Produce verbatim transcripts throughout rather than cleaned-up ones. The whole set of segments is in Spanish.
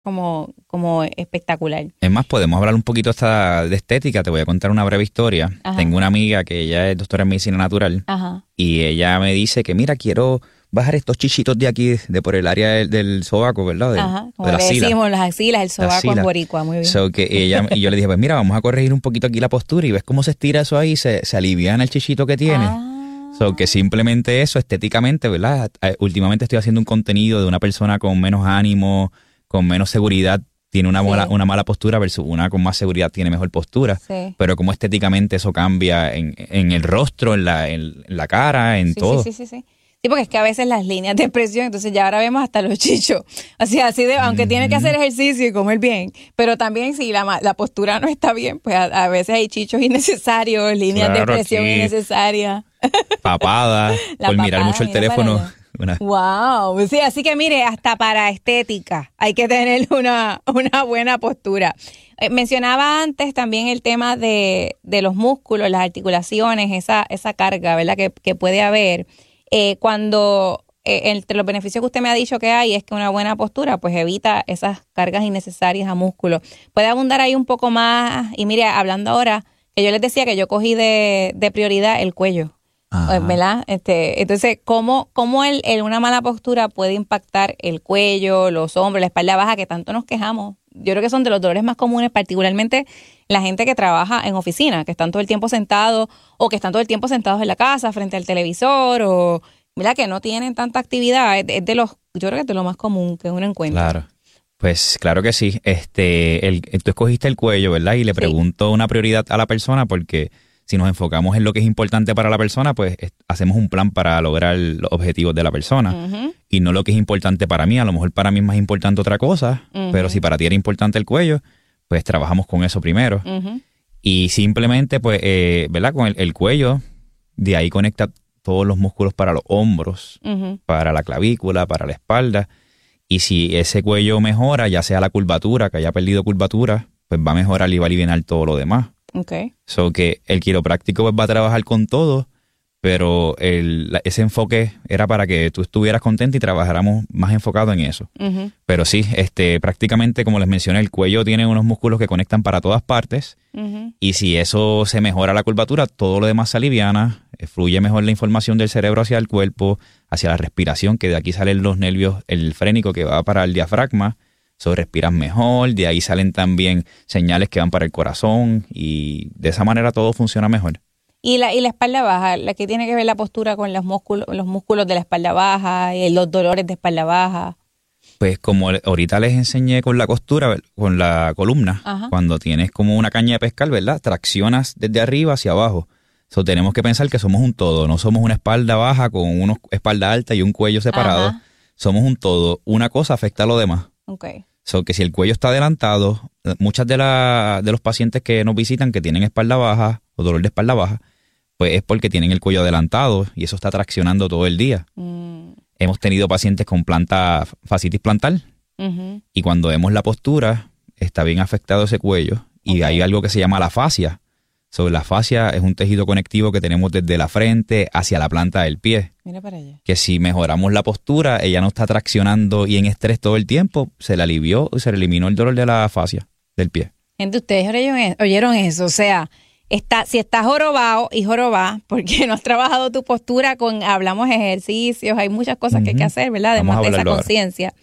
como, como espectacular. Es más, podemos hablar un poquito hasta de estética. Te voy a contar una breve historia. Ajá. Tengo una amiga que ella es doctora en medicina natural. Ajá. Y ella me dice que, mira, quiero bajar estos chichitos de aquí, de por el área del, del sobaco, ¿verdad? De, Ajá, como de le la axila. decimos, las axilas, el sobaco axila. en boricua, muy bien. So que ella, y yo le dije, pues mira, vamos a corregir un poquito aquí la postura y ves cómo se estira eso ahí, se, se aliviana el chichito que tiene. Ah. So que simplemente eso, estéticamente, ¿verdad? Últimamente estoy haciendo un contenido de una persona con menos ánimo, con menos seguridad, tiene una, Sí. mala, una mala postura versus una con más seguridad tiene mejor postura. Sí. Pero como estéticamente eso cambia en, en el rostro, en la, en la cara, en Sí, todo. sí, sí, sí, sí. Sí, porque es que a veces las líneas de expresión, entonces ya ahora vemos hasta los chichos. O sea, así de, aunque mm-hmm. tiene que hacer ejercicio y comer bien, pero también si la, la postura no está bien, pues a, a veces hay chichos innecesarios, líneas claro, de expresión aquí. innecesarias. Papada, por papada, mirar mucho el teléfono. Una... Wow, sí, así que mire, hasta para estética hay que tener una, una buena postura. Eh, mencionaba antes también el tema de, de los músculos, las articulaciones, esa, esa carga, ¿verdad? Que, que puede haber. Eh, cuando eh, entre los beneficios que usted me ha dicho que hay es que una buena postura pues evita esas cargas innecesarias a músculos. Puede abundar ahí un poco más. Y mire, hablando ahora, que yo les decía que yo cogí de, de prioridad el cuello. Ajá. ¿Verdad? Este, entonces, ¿cómo, cómo el, el, una mala postura puede impactar el cuello, los hombros, la espalda baja, que tanto nos quejamos? Yo creo que son de los dolores más comunes, particularmente la gente que trabaja en oficina, que están todo el tiempo sentados o que están todo el tiempo sentados en la casa frente al televisor o, ¿verdad? Que no tienen tanta actividad. Es de, es de los, yo creo que es de lo más común que uno encuentra. Claro. Pues claro que sí. Este, el, tú escogiste el cuello, ¿verdad? Y le pregunto sí. una prioridad a la persona porque si nos enfocamos en lo que es importante para la persona, pues hacemos un plan para lograr los objetivos de la persona. Uh-huh. Y no lo que es importante para mí. A lo mejor para mí es más importante otra cosa, uh-huh. pero si para ti era importante el cuello, pues trabajamos con eso primero. Uh-huh. Y simplemente, pues, eh, ¿verdad? Con el, el cuello, de ahí conecta todos los músculos para los hombros, uh-huh. para la clavícula, para la espalda. Y si ese cuello mejora, ya sea la curvatura, que haya perdido curvatura, pues va a mejorar y va a aliviar todo lo demás. Okay. So que el quiropráctico pues, va a trabajar con todo, pero el, ese enfoque era para que tú estuvieras contento y trabajáramos más enfocado en eso. Uh-huh. Pero sí, este, prácticamente como les mencioné, el cuello tiene unos músculos que conectan para todas partes uh-huh. y si eso se mejora la curvatura, todo lo demás se aliviana, fluye mejor la información del cerebro hacia el cuerpo, hacia la respiración, que de aquí salen los nervios, el frénico que va para el diafragma. So, respiras mejor, de ahí salen también señales que van para el corazón y de esa manera todo funciona mejor. ¿Y la, y la espalda baja? ¿La que tiene que ver la postura con los músculos, los músculos de la espalda baja y los dolores de espalda baja? Pues como ahorita les enseñé con la costura, con la columna, ajá. cuando tienes como una caña de pescar, ¿verdad? Traccionas desde arriba hacia abajo. So, tenemos que pensar que somos un todo, no somos una espalda baja con una espalda alta y un cuello separado. Ajá. Somos un todo. Una cosa afecta a lo demás. Okay. So que si el cuello está adelantado, muchas de, la, de los pacientes que nos visitan que tienen espalda baja o dolor de espalda baja, pues es porque tienen el cuello adelantado y eso está traccionando todo el día. Mm. Hemos tenido pacientes con planta, fascitis plantar uh-huh. y cuando vemos la postura está bien afectado ese cuello y okay. hay algo que se llama la fascia. So, la fascia es un tejido conectivo que tenemos desde la frente hacia la planta del pie. Mira para allá. Que si mejoramos la postura, ella no está traccionando y en estrés todo el tiempo, se le alivió y se le eliminó el dolor de la fascia del pie. Gente, ustedes oyeron, oyeron eso, o sea, está, si estás jorobado y jorobá, porque no has trabajado tu postura con, hablamos ejercicios, hay muchas cosas uh-huh. que hay que hacer, ¿verdad? Además de esa conciencia.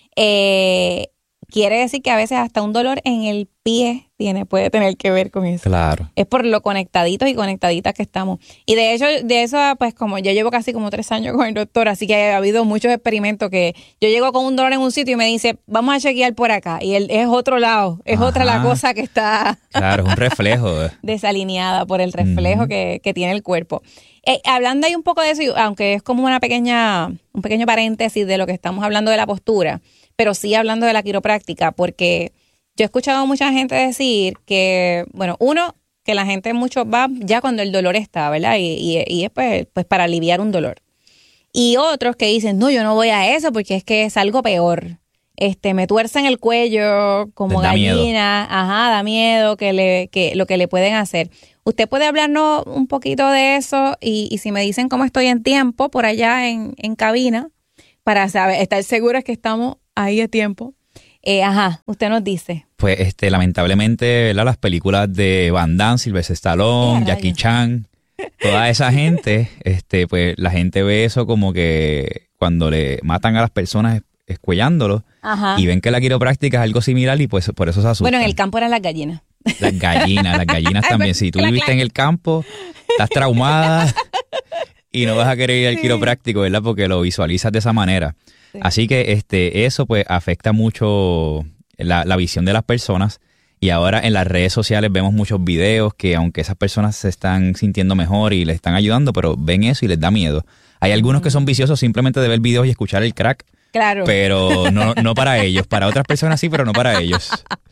Eh, quiere decir que a veces hasta un dolor en el pie tiene, puede tener que ver con eso. Claro. Es por lo conectaditos y conectaditas que estamos. Y de hecho, de eso, pues como yo llevo casi como tres años con el doctor, así que ha habido muchos experimentos que yo llego con un dolor en un sitio y me dice, vamos a chequear por acá. Y él es otro lado, es Ajá. otra la cosa que está... Claro, es un reflejo. desalineada por el reflejo uh-huh. que, que tiene el cuerpo. Eh, hablando ahí un poco de eso, aunque es como una pequeña, un pequeño paréntesis de lo que estamos hablando de la postura, pero sí hablando de la quiropráctica, porque yo he escuchado a mucha gente decir que, bueno, uno, que la gente mucho va ya cuando el dolor está, ¿verdad? Y, y, y es pues, pues para aliviar un dolor. Y otros que dicen, no, yo no voy a eso porque es que es algo peor. Este, me tuercen el cuello como gallina, ajá, da miedo que le, que lo que le pueden hacer. ¿Usted puede hablarnos un poquito de eso? Y, y si me dicen cómo estoy en tiempo por allá en, en cabina, para saber, estar seguras que estamos ahí a tiempo. Eh, ajá, usted nos dice. Pues este, lamentablemente, ¿verdad? Las películas de Van Damme, Sylvester Stallone, Jackie Chan, toda esa gente, este, pues la gente ve eso como que cuando le matan a las personas escuellándolos y ven que la quiropráctica es algo similar y pues por eso se asustan. Bueno, en el campo eran las gallinas. Las gallinas, las gallinas también. Si tú viviste en el campo, estás traumada y no vas a querer ir al quiropráctico, ¿verdad? Porque lo visualizas de esa manera. Sí. Así que este, eso pues afecta mucho la, la visión de las personas. Y ahora en las redes sociales vemos muchos videos que aunque esas personas se están sintiendo mejor y les están ayudando, pero ven eso y les da miedo. Hay algunos que son viciosos simplemente de ver videos y escuchar el crack. Claro. Pero no, no para ellos. Para otras personas sí, pero no para ellos.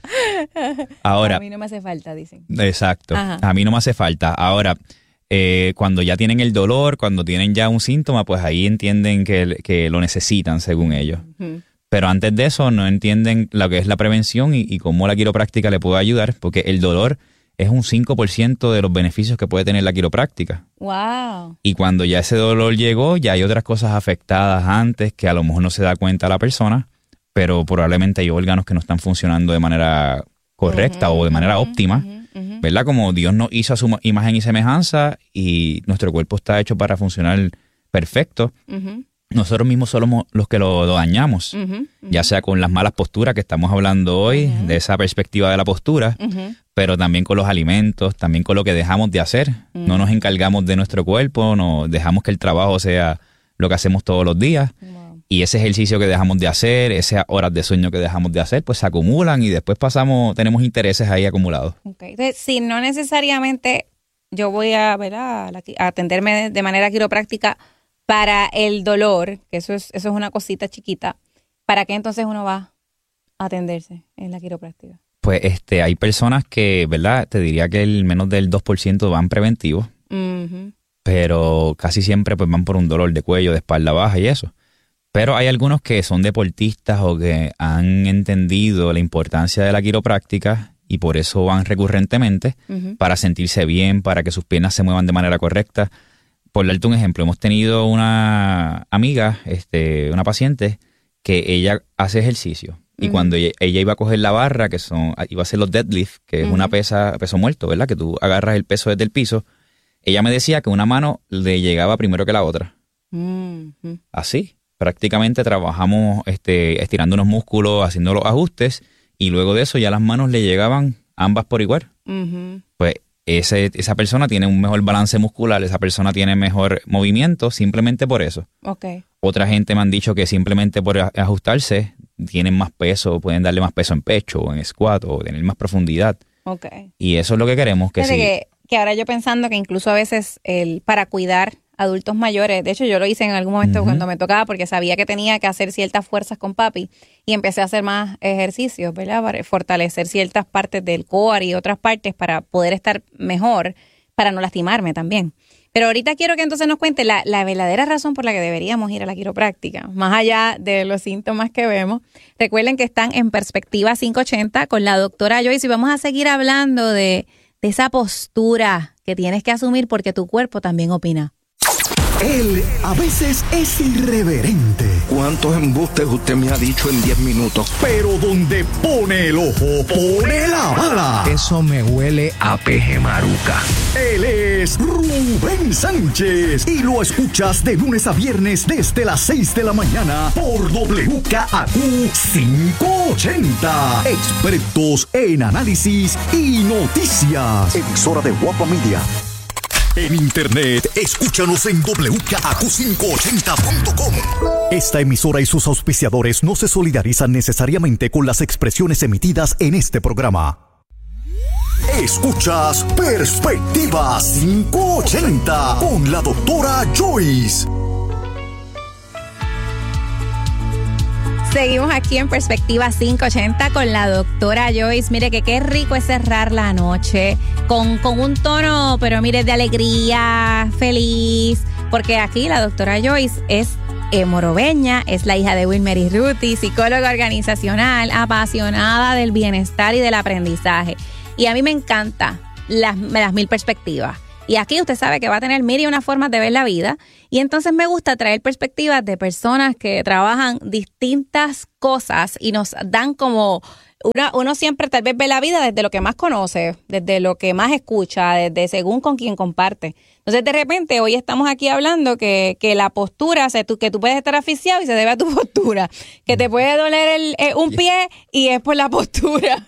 Ahora, a mí no me hace falta, dicen. Exacto. Ajá. A mí no me hace falta. Ahora, eh, cuando ya tienen el dolor, cuando tienen ya un síntoma, pues ahí entienden que, que lo necesitan según ellos. Uh-huh. Pero antes de eso no entienden lo que es la prevención y, y cómo la quiropráctica le puede ayudar, porque el dolor es un cinco por ciento de los beneficios que puede tener la quiropráctica. Wow. Y cuando ya ese dolor llegó, ya hay otras cosas afectadas antes que a lo mejor no se da cuenta la persona, pero probablemente hay órganos que no están funcionando de manera correcta uh-huh, o de manera uh-huh, óptima, uh-huh, uh-huh. ¿verdad? Como Dios nos hizo a su imagen y semejanza y nuestro cuerpo está hecho para funcionar perfecto. Uh-huh. Nosotros mismos somos los que lo, lo dañamos, uh-huh, uh-huh. ya sea con las malas posturas que estamos hablando hoy, uh-huh. de esa perspectiva de la postura, uh-huh. pero también con los alimentos, también con lo que dejamos de hacer. Uh-huh. No nos encargamos de nuestro cuerpo, no dejamos que el trabajo sea lo que hacemos todos los días. Wow. Y ese ejercicio que dejamos de hacer, esas horas de sueño que dejamos de hacer, pues se acumulan y después pasamos, tenemos intereses ahí acumulados. Okay. Entonces, si no necesariamente yo voy a, ¿verdad? a atenderme de, de manera quiropráctica para el dolor, que eso es, eso es una cosita chiquita, ¿para qué entonces uno va a atenderse en la quiropráctica? Pues este, hay personas que, ¿verdad? Te diría que el menos del dos por ciento van preventivos, uh-huh. pero casi siempre pues van por un dolor de cuello, de espalda baja y eso. Pero hay algunos que son deportistas o que han entendido la importancia de la quiropráctica y por eso van recurrentemente uh-huh. para sentirse bien, para que sus piernas se muevan de manera correcta. Por darte un ejemplo, hemos tenido una amiga, este, una paciente, que ella hace ejercicio. Y uh-huh. cuando ella, ella iba a coger la barra, que son, iba a hacer los deadlift, que uh-huh. es una pesa, peso muerto, ¿verdad? Que tú agarras el peso desde el piso. Ella me decía que una mano le llegaba primero que la otra. Uh-huh. Así. Prácticamente trabajamos este, estirando unos músculos, haciendo los ajustes, y luego de eso ya las manos le llegaban ambas por igual. Uh-huh. Pues Ese, esa persona tiene un mejor balance muscular, esa persona tiene mejor movimiento simplemente por eso. Okay. Otra gente me han dicho que simplemente por ajustarse tienen más peso, pueden darle más peso en pecho o en squat o tener más profundidad. Okay. Y eso es lo que queremos. Que, sí. que, que ahora yo pensando que incluso a veces el para cuidar adultos mayores, de hecho yo lo hice en algún momento uh-huh. cuando me tocaba porque sabía que tenía que hacer ciertas fuerzas con papi y empecé a hacer más ejercicios, ¿verdad? Para fortalecer ciertas partes del core y otras partes para poder estar mejor, para no lastimarme también. Pero ahorita quiero que entonces nos cuente la, la verdadera razón por la que deberíamos ir a la quiropráctica, más allá de los síntomas que vemos. Recuerden que están en Perspectiva quinientos ochenta con la doctora Joyce y vamos a seguir hablando de, de esa postura que tienes que asumir porque tu cuerpo también opina. Él a veces es irreverente. ¿Cuántos embustes usted me ha dicho en diez minutos? Pero donde pone el ojo, pone la bala. Eso me huele a peje maruca. Él es Rubén Sánchez y lo escuchas de lunes a viernes desde las seis de la mañana por W K A Q quinientos ochenta. Expertos en análisis y noticias. Emisora de Guapa Media. En internet, escúchanos en doble u k a q quinientos ochenta punto com. Esta emisora y sus auspiciadores no se solidarizan necesariamente con las expresiones emitidas en este programa. Escuchas Perspectiva quinientos ochenta con la doctora Joyce. Seguimos aquí en Perspectiva quinientos ochenta con la doctora Joyce. Mire que qué rico es cerrar la noche con, con un tono, pero mire, de alegría, feliz, porque aquí la doctora Joyce es eh, morobeña, es la hija de Wilmer y Ruthie, psicóloga organizacional, apasionada del bienestar y del aprendizaje. Y a mí me encanta las, las mil perspectivas. Y aquí usted sabe que va a tener mil y una formas de ver la vida. Y entonces me gusta traer perspectivas de personas que trabajan distintas cosas y nos dan como... Una, uno siempre tal vez ve la vida desde lo que más conoce, desde lo que más escucha, desde según con quien comparte. Entonces, de repente, hoy estamos aquí hablando que, que la postura, o sea, tú, que tú puedes estar asfixiado y se debe a tu postura, que te puede doler el, eh, un pie y es por la postura.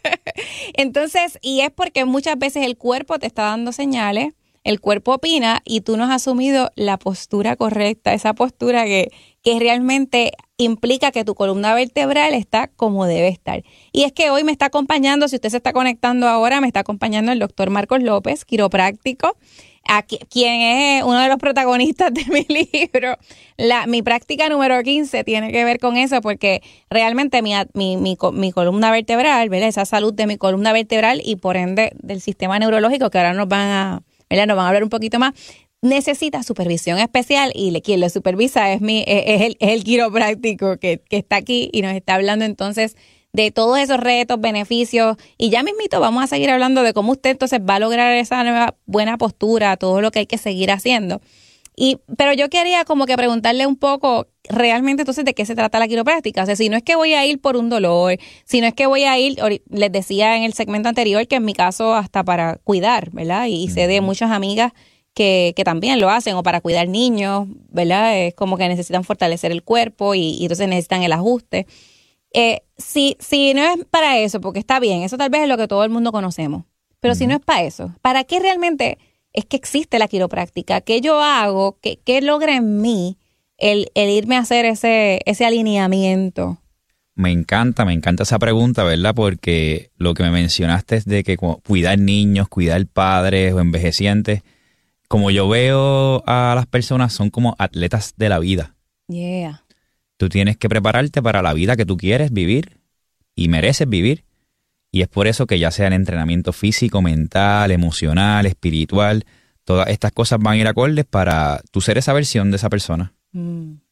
Entonces, y es porque muchas veces el cuerpo te está dando señales, el cuerpo opina y tú no has asumido la postura correcta, esa postura que, que realmente implica que tu columna vertebral está como debe estar. Y es que hoy me está acompañando, si usted se está conectando ahora, me está acompañando el doctor Marcos López, quiropráctico, aquí, quien es uno de los protagonistas de mi libro. La, mi práctica número quince tiene que ver con eso porque realmente mi, mi, mi, mi columna vertebral, ¿verdad? Esa salud de mi columna vertebral y por ende del sistema neurológico que ahora nos van a, ¿verdad? Nos van a hablar un poquito más, necesita supervisión especial y le, quien lo supervisa es mi es, es el, es el quiropráctico que, que está aquí y nos está hablando entonces de todos esos retos, beneficios y ya mismito vamos a seguir hablando de cómo usted entonces va a lograr esa nueva buena postura, todo lo que hay que seguir haciendo. Y pero yo quería como que preguntarle un poco realmente entonces de qué se trata la quiropráctica. O sea, si no es que voy a ir por un dolor, si no es que voy a ir, les decía en el segmento anterior que en mi caso hasta para cuidar, ¿verdad? Y, y sé de muchas amigas Que, que también lo hacen o para cuidar niños, ¿verdad? Es como que necesitan fortalecer el cuerpo y, y entonces necesitan el ajuste. Eh, si, si no es para eso, porque está bien, eso tal vez es lo que todo el mundo conocemos, pero uh-huh. si no es para eso, ¿para qué realmente es que existe la quiropráctica? ¿Qué yo hago? ¿Qué, qué logra en mí el, el irme a hacer ese, ese alineamiento? Me encanta, me encanta esa pregunta, ¿verdad? Porque lo que me mencionaste es de que cuidar niños, cuidar padres o envejecientes, como yo veo a las personas, son como atletas de la vida. Yeah. Tú tienes que prepararte para la vida que tú quieres vivir y mereces vivir. Y es por eso que ya sea el entrenamiento físico, mental, emocional, espiritual, todas estas cosas van a ir acordes para tú ser esa versión de esa persona. Mm.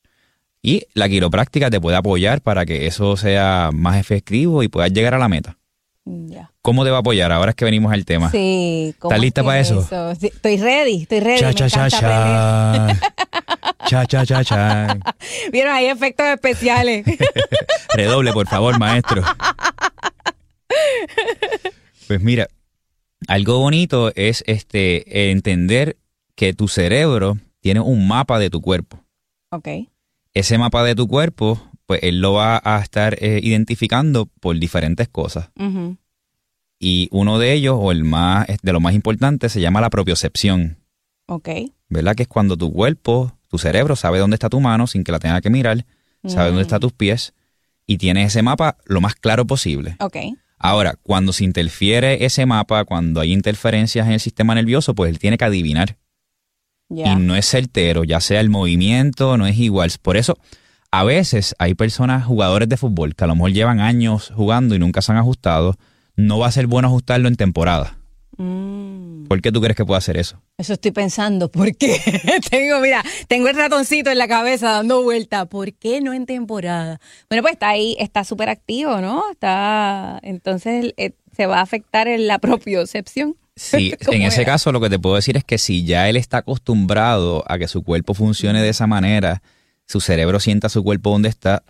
Y la quiropráctica te puede apoyar para que eso sea más efectivo y puedas llegar a la meta. Yeah. ¿Cómo te va a apoyar? Ahora es que venimos al tema. Sí. ¿Estás lista para eso? eso? Sí, estoy ready, estoy ready. Cha, cha, cha, cha. Cha, cha, cha, cha. Vieron, hay efectos especiales. Redoble, por favor, maestro. Pues mira, algo bonito es este entender que tu cerebro tiene un mapa de tu cuerpo. Ok. Ese mapa de tu cuerpo, pues él lo va a estar eh, identificando por diferentes cosas. Uh-huh. Y uno de ellos, o el más de lo más importante, se llama la propiocepción. Ok. ¿Verdad? Que es cuando tu cuerpo, tu cerebro sabe dónde está tu mano sin que la tenga que mirar, uh-huh. sabe dónde están tus pies y tiene ese mapa lo más claro posible. Ok. Ahora, cuando se interfiere ese mapa, cuando hay interferencias en el sistema nervioso, pues él tiene que adivinar. Yeah. Y no es certero, ya sea el movimiento, no es igual. Por eso, a veces hay personas, jugadores de fútbol, que a lo mejor llevan años jugando y nunca se han ajustado. No va a ser bueno ajustarlo en temporada. Mm. ¿Por qué tú crees que puede hacer eso? Eso estoy pensando. ¿Por qué? tengo, mira, tengo el ratoncito en la cabeza dando vuelta. ¿Por qué no en temporada? Bueno, pues está ahí, está súper activo, ¿no? Está, entonces eh, se va a afectar en la propiocepción. Sí, en ese era? caso lo que te puedo decir es que si ya él está acostumbrado a que su cuerpo funcione de esa manera, su cerebro sienta su cuerpo donde está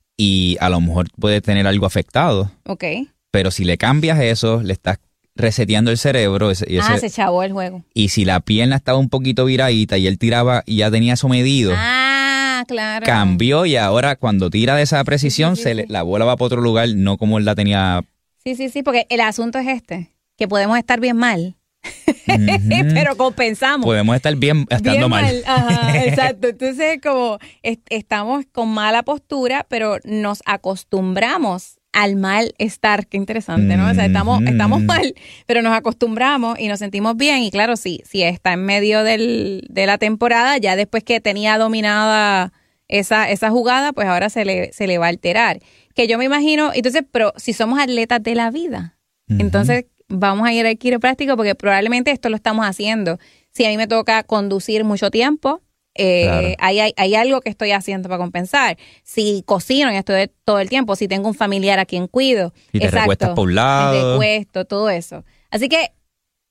y a lo mejor puede tener algo afectado. Ok. Pero si le cambias eso, le estás reseteando el cerebro. Ese, y ese, ah, se chavó el juego. Y si la pierna estaba un poquito viradita y él tiraba y ya tenía eso medido. Ah, claro. Cambió y ahora cuando tira de esa precisión, sí, sí, se le, la bola va para otro lugar, no como él la tenía. Sí, sí, sí, porque el asunto es este. Que podemos estar bien mal, uh-huh. pero compensamos. Podemos estar bien estando bien mal. mal. Ajá, exacto. Entonces, como est- estamos con mala postura, pero nos acostumbramos al mal estar. Qué interesante, ¿no? O sea, estamos, uh-huh. estamos mal, pero nos acostumbramos y nos sentimos bien. Y claro, sí, si está en medio del, de la temporada, ya después que tenía dominada esa, esa jugada, pues ahora se le, se le va a alterar. Que yo me imagino, entonces, pero si somos atletas de la vida, uh-huh. entonces vamos a ir al quiropráctico porque probablemente esto lo estamos haciendo. Si a mí me toca conducir mucho tiempo, eh, claro. hay, hay, hay algo que estoy haciendo para compensar. Si cocino y estoy todo el tiempo, si tengo un familiar a quien cuido. Y te exacto, recuestas por un lado. Me recuesto, todo eso. Así que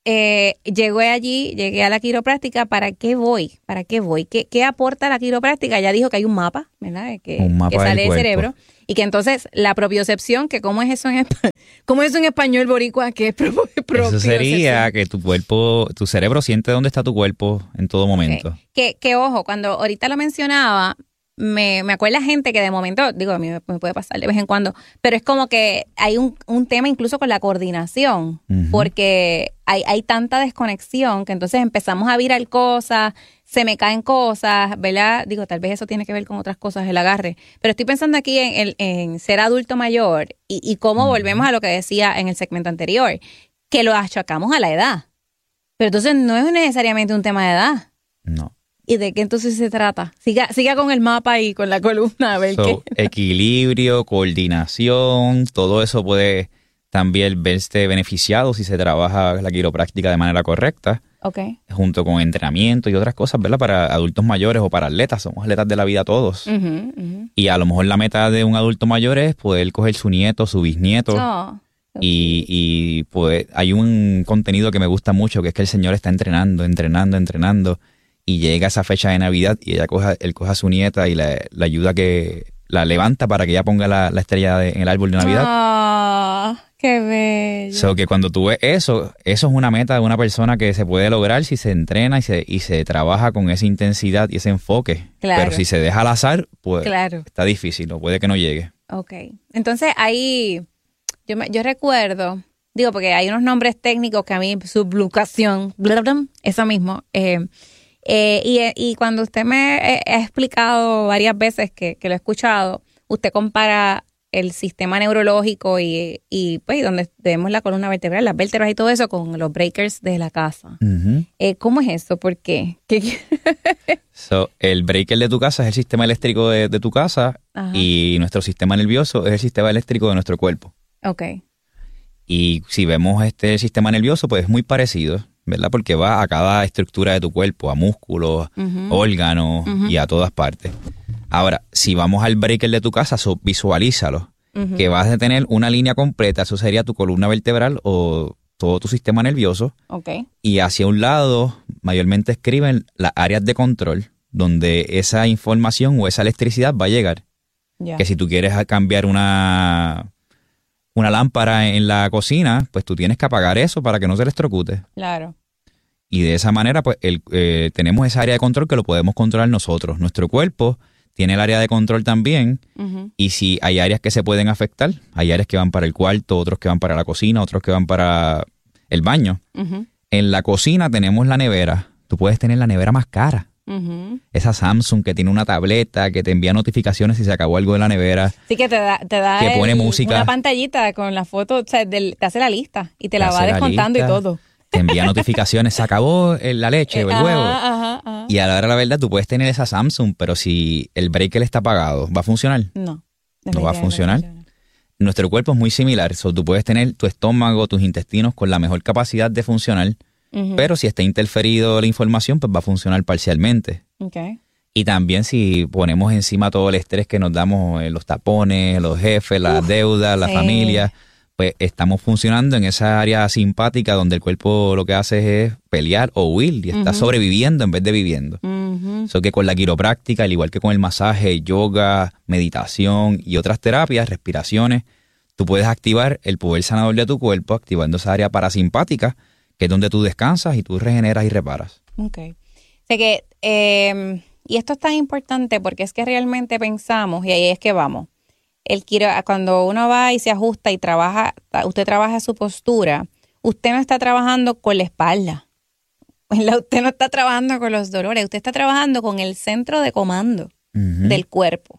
eh, llegué allí, llegué a la quiropráctica. ¿Para qué voy? ¿Para qué voy? ¿Qué, qué aporta la quiropráctica? Ya dijo que hay un mapa, ¿verdad? Que, un mapa que sale del cuerpo. cerebro. Y que entonces la propiocepción, que cómo es eso en español, cómo es eso en español boricua, que es pro, Eso sería que tu cuerpo, tu cerebro siente dónde está tu cuerpo en todo momento. Okay. Que, que ojo, cuando ahorita lo mencionaba, me, me acuerda gente que de momento, digo, a mí me, me puede pasar de vez en cuando, pero es como que hay un, un tema incluso con la coordinación, uh-huh. porque hay, hay tanta desconexión que entonces empezamos a virar cosas, se me caen cosas, ¿verdad? Digo, tal vez eso tiene que ver con otras cosas, el agarre. Pero estoy pensando aquí en, en, en ser adulto mayor y, y cómo uh-huh. volvemos a lo que decía en el segmento anterior, que lo achacamos a la edad. Pero entonces no es necesariamente un tema de edad. No. ¿Y de qué entonces se trata? Siga, siga con el mapa y con la columna a ver so, qué. Equilibrio, coordinación, todo eso puede también verse beneficiado si se trabaja la quiropráctica de manera correcta. Okay. Junto con entrenamiento y otras cosas, ¿verdad? Para adultos mayores o para atletas. Somos atletas de la vida todos. Uh-huh, uh-huh. Y a lo mejor la meta de un adulto mayor es poder coger su nieto, su bisnieto. Oh. Y, y pues hay un contenido que me gusta mucho, que es que el señor está entrenando, entrenando, entrenando, y llega esa fecha de Navidad y ella coja, él coja a su nieta y la, la ayuda a que la levanta para que ella ponga la, la estrella de, en el árbol de Navidad. ¡Ah! Oh, ¡qué bello! So que cuando tú ves eso, eso es una meta de una persona que se puede lograr si se entrena y se, y se trabaja con esa intensidad y ese enfoque. Claro. Pero si se deja al azar, pues claro. está difícil o puede que no llegue. Ok. Entonces ahí... Yo, me, yo recuerdo, digo, porque hay unos nombres técnicos que a mí, subluxación, eso mismo. Eh, eh, y, y cuando usted me ha explicado varias veces que, que lo he escuchado, usted compara el sistema neurológico y, y pues donde vemos la columna vertebral, las vértebras y todo eso con los breakers de la casa. Uh-huh. Eh, ¿Cómo es eso? ¿Por qué? ¿Qué? So, el breaker de tu casa es el sistema eléctrico de, de tu casa. Ajá. Y nuestro sistema nervioso es el sistema eléctrico de nuestro cuerpo. Ok. Y si vemos este sistema nervioso, pues es muy parecido, ¿verdad? Porque va a cada estructura de tu cuerpo, a músculos, uh-huh. órganos uh-huh. y a todas partes. Ahora, si vamos al breaker de tu casa, so, visualízalo, uh-huh. que vas a tener una línea completa, eso sería tu columna vertebral o todo tu sistema nervioso. Okay. Y hacia un lado, mayormente escriben las áreas de control, donde esa información o esa electricidad va a llegar. Yeah. Que si tú quieres cambiar una... una lámpara en la cocina, pues tú tienes que apagar eso para que no se electrocute. Claro. Y de esa manera, pues el, eh, tenemos esa área de control que lo podemos controlar nosotros. Nuestro cuerpo tiene el área de control también. Uh-huh. Y si hay áreas que se pueden afectar, hay áreas que van para el cuarto, otros que van para la cocina, otros que van para el baño. Uh-huh. En la cocina tenemos la nevera. Tú puedes tener la nevera más cara. Uh-huh. Esa Samsung que tiene una tableta que te envía notificaciones si se acabó algo de la nevera. Sí, que te da, te da que el, pone música. Una pantallita con la foto, o sea, del, te hace la lista y te, te la va descontando y todo. Te envía notificaciones, se acabó la leche o el ajá, huevo. Ajá, ajá. Y a la hora de la verdad, tú puedes tener esa Samsung, pero si el breaker está apagado, ¿va a funcionar? No. No va a funcionar. Nuestro cuerpo es muy similar. So, tú puedes tener tu estómago, tus intestinos con la mejor capacidad de funcionar, uh-huh. pero si está interferido la información, pues va a funcionar parcialmente. Okay. Y también si ponemos encima todo el estrés que nos damos, eh, los tapones, los jefes, las deudas, la sí. familia, pues estamos funcionando en esa área simpática donde el cuerpo lo que hace es pelear o huir y está uh-huh. sobreviviendo en vez de viviendo. Uh-huh. Eso que con la quiropráctica, al igual que con el masaje, yoga, meditación y otras terapias, respiraciones, tú puedes activar el poder sanador de tu cuerpo activando esa área parasimpática, que es donde tú descansas y tú regeneras y reparas. Ok. O sea que, eh, y esto es tan importante porque es que realmente pensamos, y ahí es que vamos, el quiro, cuando uno va y se ajusta y trabaja, usted trabaja su postura, usted no está trabajando con la espalda, usted no está trabajando con los dolores, usted está trabajando con el centro de comando uh-huh. del cuerpo.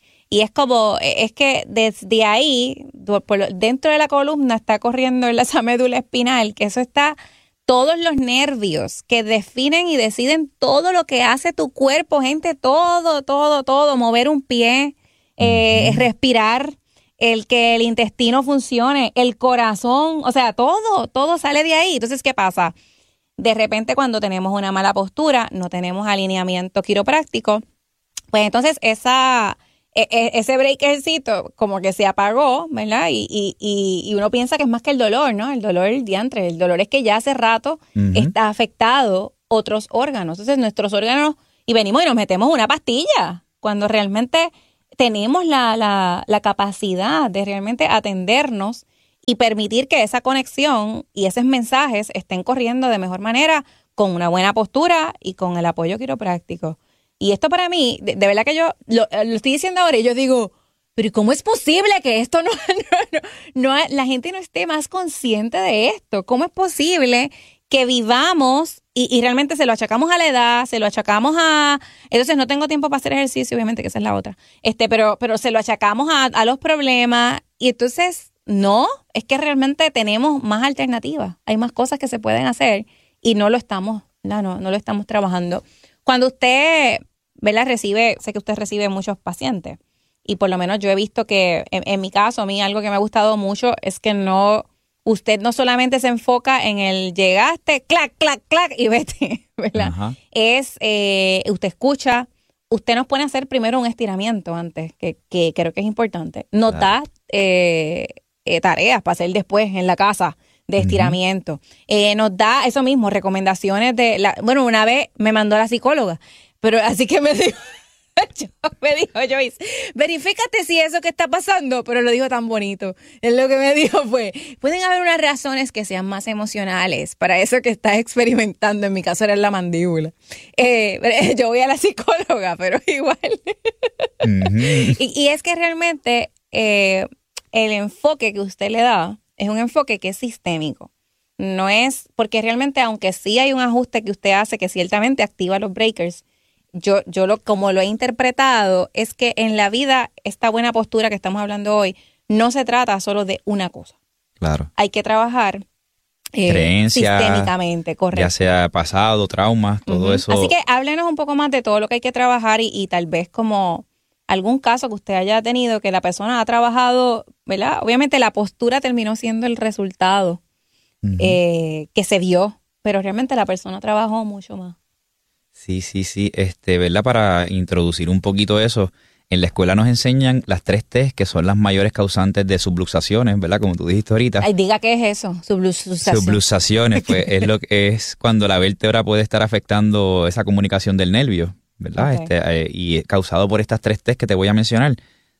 Y es como, es que desde ahí, dentro de la columna está corriendo esa médula espinal, que eso está... Todos los nervios que definen y deciden todo lo que hace tu cuerpo, gente, todo, todo, todo, mover un pie, eh, uh-huh. respirar, el que el intestino funcione, el corazón, o sea, todo, todo sale de ahí. Entonces, ¿qué pasa? De repente cuando tenemos una mala postura, no tenemos alineamiento quiropráctico, pues entonces esa, e- e- ese breakercito como que se apagó, ¿verdad? Y, y, y, y uno piensa que es más que el dolor, ¿no? El dolor, el diantre, el dolor es que ya hace rato Ujú. está afectado otros órganos. Entonces nuestros órganos, y venimos y nos metemos una pastilla, cuando realmente tenemos la, la, la capacidad de realmente atendernos y permitir que esa conexión y esos mensajes estén corriendo de mejor manera con una buena postura y con el apoyo quiropráctico. Y esto para mí, de, de verdad que yo lo, lo estoy diciendo ahora y yo digo, pero ¿cómo es posible que esto no, no, no, no, la gente no esté más consciente de esto? ¿Cómo es posible que vivamos y, y realmente se lo achacamos a la edad, se lo achacamos a... Entonces no tengo tiempo para hacer ejercicio, obviamente, que esa es la otra. Este, pero, pero se lo achacamos a, a los problemas y entonces no, es que realmente tenemos más alternativas. Hay más cosas que se pueden hacer y no lo estamos, no, no, no lo estamos trabajando. Cuando usted, ¿verdad? Recibe, sé que usted recibe muchos pacientes y por lo menos yo he visto que en, en mi caso, a mí algo que me ha gustado mucho es que no, usted no solamente se enfoca en el llegaste, clac, clac, clac y vete, ¿verdad? Ajá. Es, eh, usted escucha, usted nos pone a hacer primero un estiramiento antes, que, que creo que es importante. Nos da eh, eh, tareas para hacer después en la casa de estiramiento. Uh-huh. Eh, nos da eso mismo, recomendaciones de... La, bueno, una vez me mandó a la psicóloga, pero así que me dijo, yo, me dijo Joyce, verifícate si eso que está pasando, pero lo dijo tan bonito. Él lo que me dijo fue, pueden haber unas razones que sean más emocionales para eso que estás experimentando. En mi caso era la mandíbula. Eh, yo voy a la psicóloga, pero igual. Uh-huh. y, y es que realmente eh, el enfoque que usted le da es un enfoque que es sistémico. No es, porque realmente aunque sí hay un ajuste que usted hace que ciertamente activa los breakers, yo, yo lo, como lo he interpretado, es que en la vida esta buena postura que estamos hablando hoy no se trata solo de una cosa. Claro. Hay que trabajar eh, creencia, sistémicamente, correcto. Ya sea pasado, traumas, todo uh-huh. eso. Así que háblenos un poco más de todo lo que hay que trabajar y, y tal vez como algún caso que usted haya tenido que la persona ha trabajado, ¿verdad? Obviamente la postura terminó siendo el resultado uh-huh. eh, que se vio, pero realmente la persona trabajó mucho más. Sí, sí, sí. Este, ¿verdad? Para introducir un poquito eso, en la escuela nos enseñan las tres T's que son las mayores causantes de subluxaciones, ¿verdad? Como tú dijiste ahorita. Ay, diga qué es eso, subluxación. Subluxaciones, pues es lo que es cuando la vértebra puede estar afectando esa comunicación del nervio, ¿verdad? Okay. Este, eh, y causado por estas tres T's que te voy a mencionar.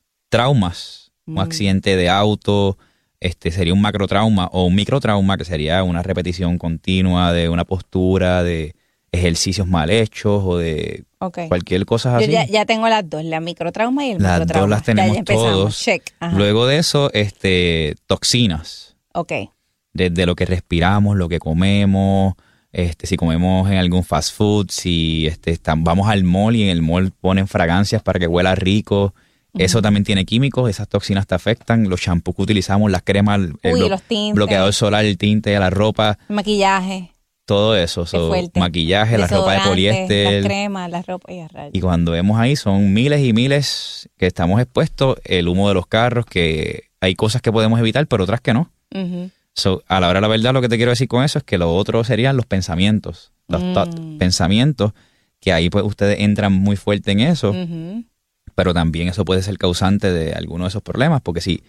Traumas, mm. un accidente de auto, este sería un macrotrauma o un microtrauma, que sería una repetición continua de una postura, de ejercicios mal hechos o de okay. cualquier cosa así. Yo ya, ya tengo las dos, la microtrauma y el las macrotrauma. Dos las tenemos ya, ya todos. Check. Luego de eso, este, toxinas. Ok. Desde lo que respiramos, lo que comemos, este, si comemos en algún fast food, si este, están, vamos al mall y en el mall ponen fragancias para que huela rico. Uh-huh. Eso también tiene químicos, esas toxinas te afectan. Los champús que utilizamos, las cremas, el Uy, blo- los tintes, bloqueador solar, el tinte, la ropa. Maquillaje. Todo eso, so, maquillaje, la ropa de poliéster. La crema, la ropa y a rayos. Y cuando vemos ahí son miles y miles que estamos expuestos, el humo de los carros, que hay cosas que podemos evitar, pero otras que no. Uh-huh. So, a la hora de la verdad, lo que te quiero decir con eso es que lo otro serían los pensamientos, los mm. thought, pensamientos, que ahí pues ustedes entran muy fuerte en eso, uh-huh. pero también eso puede ser causante de alguno de esos problemas, porque si,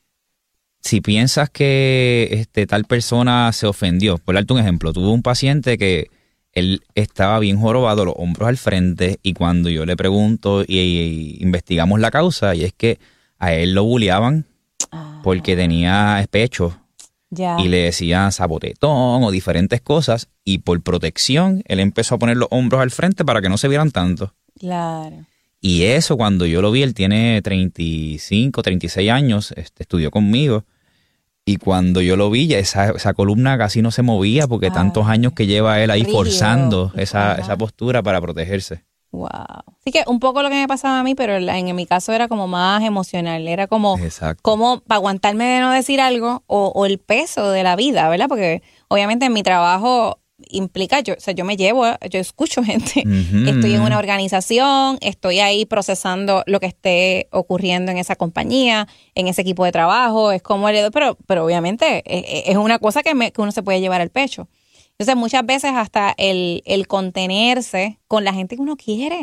si piensas que este, tal persona se ofendió, por darte un ejemplo, tuve un paciente que él estaba bien jorobado, los hombros al frente, y cuando yo le pregunto y, y investigamos la causa, y es que a él lo bulleaban ah. porque tenía pecho. Ya. Y le decían zapotetón o diferentes cosas, y por protección él empezó a poner los hombros al frente para que no se vieran tanto. Claro. Y eso, cuando yo lo vi, él tiene treinta y cinco, treinta y seis años, este, estudió conmigo, y cuando yo lo vi, ya esa, esa columna casi no se movía porque Ay. tantos años que lleva él ahí rígido. forzando esa, esa postura para protegerse. Wow. Así que un poco lo que me pasaba a mí, pero en mi caso era como más emocional, era como, como para aguantarme de no decir algo o, o el peso de la vida, ¿verdad? Porque obviamente en mi trabajo implica, yo, o sea, yo me llevo, yo escucho gente, uh-huh. estoy en una organización, estoy ahí procesando lo que esté ocurriendo en esa compañía, en ese equipo de trabajo, es como el, pero, pero obviamente es, es una cosa que, me, que uno se puede llevar al pecho. Entonces, muchas veces hasta el, el contenerse con la gente que uno quiere.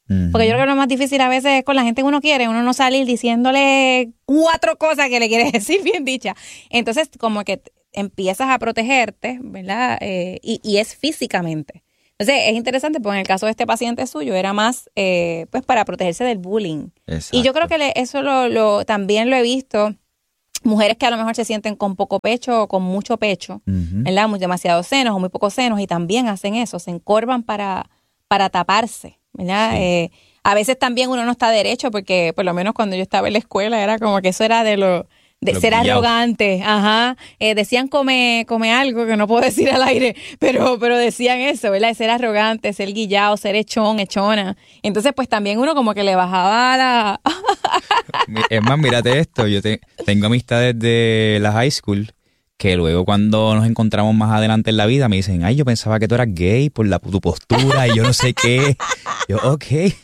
Ujú. Porque yo creo que lo más difícil a veces es con la gente que uno quiere, uno no salir diciéndole cuatro cosas que le quieres decir bien dichas. Entonces, como que t- empiezas a protegerte, ¿verdad? Eh, y, y es físicamente. Entonces, es interesante porque en el caso de este paciente suyo era más, eh, pues, para protegerse del bullying. Exacto. Y yo creo que le- eso lo, lo también lo he visto. Mujeres que a lo mejor se sienten con poco pecho o con mucho pecho, Ujú. ¿verdad? Muy demasiados senos o muy pocos senos y también hacen eso, se encorvan para, para taparse, ¿verdad? Sí. Eh, a veces también uno no está derecho porque por lo menos cuando yo estaba en la escuela era como que eso era de lo de Los ser guillaos. arrogante, ajá. Eh, decían come, come algo que no puedo decir al aire, pero, pero decían eso, ¿verdad? De ser arrogante, ser guillado, ser echón, echona. Entonces, pues también uno como que le bajaba la... Mi- Es más, mírate esto, yo te- tengo amistades de la high school que luego cuando nos encontramos más adelante en la vida me dicen, ay, yo pensaba que tú eras gay por la, tu postura y yo no sé qué. Yo, ok.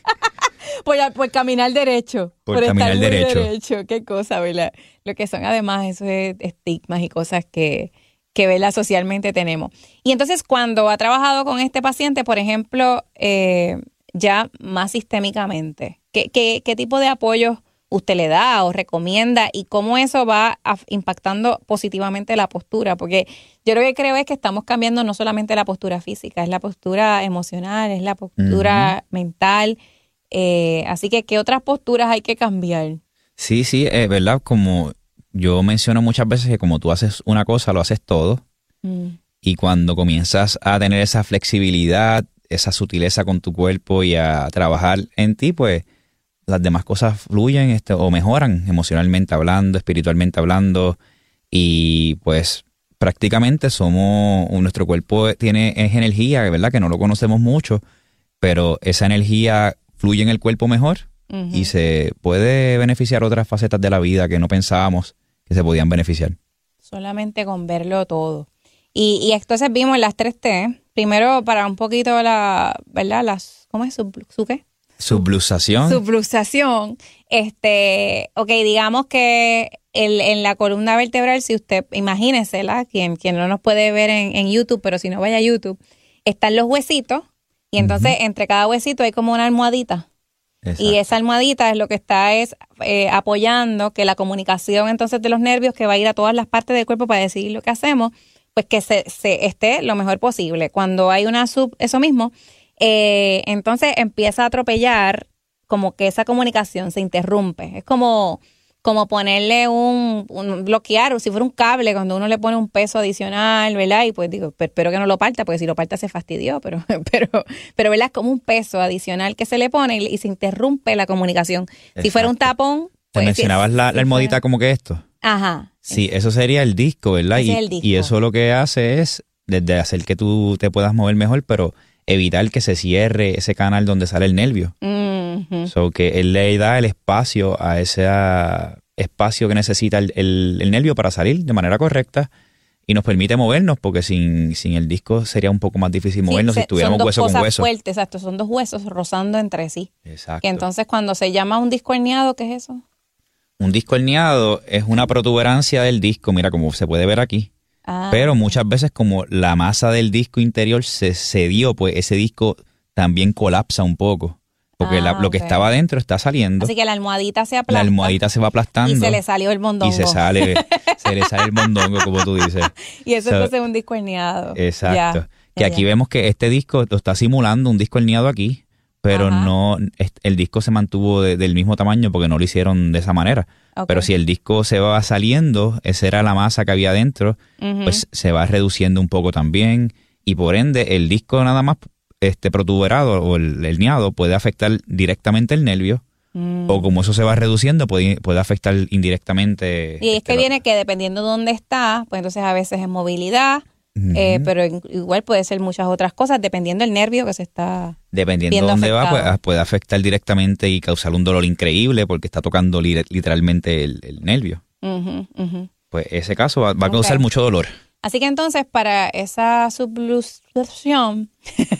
Por, por caminar derecho. Por caminar estar muy derecho. Qué cosa, ¿verdad? Lo que son además esos estigmas y cosas que, que ¿verdad? Socialmente tenemos. Y entonces cuando ha trabajado con este paciente, por ejemplo, eh, ya más sistémicamente, ¿qué, qué, qué tipo de apoyo usted le da o recomienda y cómo eso va a- impactando positivamente la postura? Porque yo lo que creo es que estamos cambiando no solamente la postura física, es la postura emocional, es la postura mental. Eh, así que, ¿qué otras posturas hay que cambiar? Sí, sí, es verdad, como yo menciono muchas veces que como tú haces una cosa, lo haces todo. Mm. Y cuando comienzas a tener esa flexibilidad, esa sutileza con tu cuerpo y a trabajar en ti, pues las demás cosas fluyen este, o mejoran emocionalmente hablando, espiritualmente hablando. Y pues prácticamente somos, nuestro cuerpo tiene es energía, ¿verdad? Que no lo conocemos mucho, pero esa energía fluye en el cuerpo mejor Ujú. y se puede beneficiar otras facetas de la vida que no pensábamos que se podían beneficiar. Solamente con verlo todo. Y, y entonces vimos las tres T. Primero, para un poquito la, ¿verdad? Las, ¿cómo es? ¿Su, su qué? Subluxación. Subluxación. Este, ok, digamos que el, en la columna vertebral, si usted, imagínese, ¿la? Quien, quien no nos puede ver en, en YouTube, pero si no vaya a YouTube, están los huesitos y entonces entre cada huesito hay como una almohadita. Exacto. Y esa almohadita es lo que está es eh, apoyando que la comunicación entonces de los nervios que va a ir a todas las partes del cuerpo para decidir lo que hacemos, pues que se, se esté lo mejor posible. Cuando hay una sub, eso mismo, eh, entonces empieza a atropellar como que esa comunicación se interrumpe. Es como, como ponerle un, un bloquear, o si fuera un cable, cuando uno le pone un peso adicional, ¿verdad? Y pues digo, pero espero que no lo parta, porque si lo parta se fastidió, pero, pero, pero ¿verdad? Es como un peso adicional que se le pone y, y se interrumpe la comunicación. Si fuera un Exacto. tapón... Te pues, mencionabas si- la, si la almohadita fuera- como que esto. Ajá. Sí, eso sería el disco, ¿verdad? Ese Y, es el disco. y eso lo que hace es, desde hacer que tú te puedas mover mejor, pero evitar que se cierre ese canal donde sale el nervio. Ujú. So que él le da el espacio a ese ah, espacio que necesita el, el- el nervio para salir de manera correcta y nos permite movernos, porque sin, sin el disco sería un poco más difícil Sí, movernos se- si estuviéramos son dos hueso con cosas hueso. fuertes, exacto, son dos huesos rozando entre sí. Exacto. Que entonces cuando se llama un disco herniado, ¿qué es eso? Un disco herniado es una protuberancia del disco, mira como se puede ver aquí. Ah, Pero muchas veces como la masa del disco interior se cedió, pues ese disco también colapsa un poco. Porque Ah, la- lo que ok. estaba adentro está saliendo. así que la almohadita se La aplasta almohadita se va aplastando. y se le salió el mondongo. Y se sale, se le sale el mondongo, como tú dices. Y eso So, entonces es un disco herniado. Exacto. Ya, que ya, aquí ya. vemos que este disco lo está simulando un disco herniado aquí, pero Ajá. no, est- el disco se mantuvo de- del mismo tamaño porque no lo hicieron de esa manera. Ok. Pero si el disco se va saliendo, esa era la masa que había adentro, Ujú. pues se va reduciendo un poco también y por ende el disco nada más este protuberado o el herniado puede afectar directamente el nervio Mm. o como eso se va reduciendo puede, puede afectar indirectamente. Y es este, que lo- viene que dependiendo de dónde está, pues entonces a veces es movilidad, eh, Ujú. pero in- igual puede ser muchas otras cosas dependiendo del nervio que se está... Dependiendo de viendo dónde va, afectado. pues, puede afectar directamente y causar un dolor increíble porque está tocando li- literalmente el, el nervio. Ujú, ujú. Pues ese caso va, va a causar Ok. mucho dolor. Así que entonces para esa subluxación,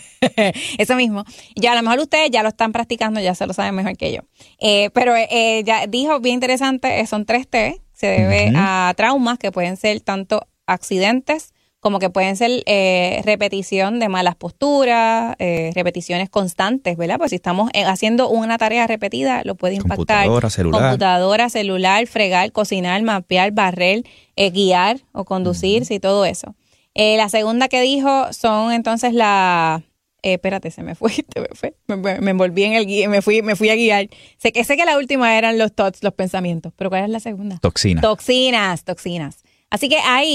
eso mismo, ya a lo mejor ustedes ya lo están practicando, ya se lo saben mejor que yo. Eh, pero eh, ya dijo bien interesante, eh, son tres T, se debe Ujú. a traumas que pueden ser tanto accidentes como que pueden ser eh, repetición de malas posturas, eh, repeticiones constantes, ¿verdad? Pues si estamos eh, haciendo una tarea repetida, lo puede impactar. Computadora, celular. Computadora, celular, fregar, cocinar, mapear, barrer, eh, guiar o conducirse uh-huh. y todo eso. Eh, la segunda que dijo son entonces la... Eh, espérate, se me fue, se me fue, me, me envolví en el guía, me fui, me fui a guiar. Sé que sé que la última eran los thoughts, los pensamientos, pero ¿cuál es la segunda? Toxinas. Toxinas, toxinas. Así que ahí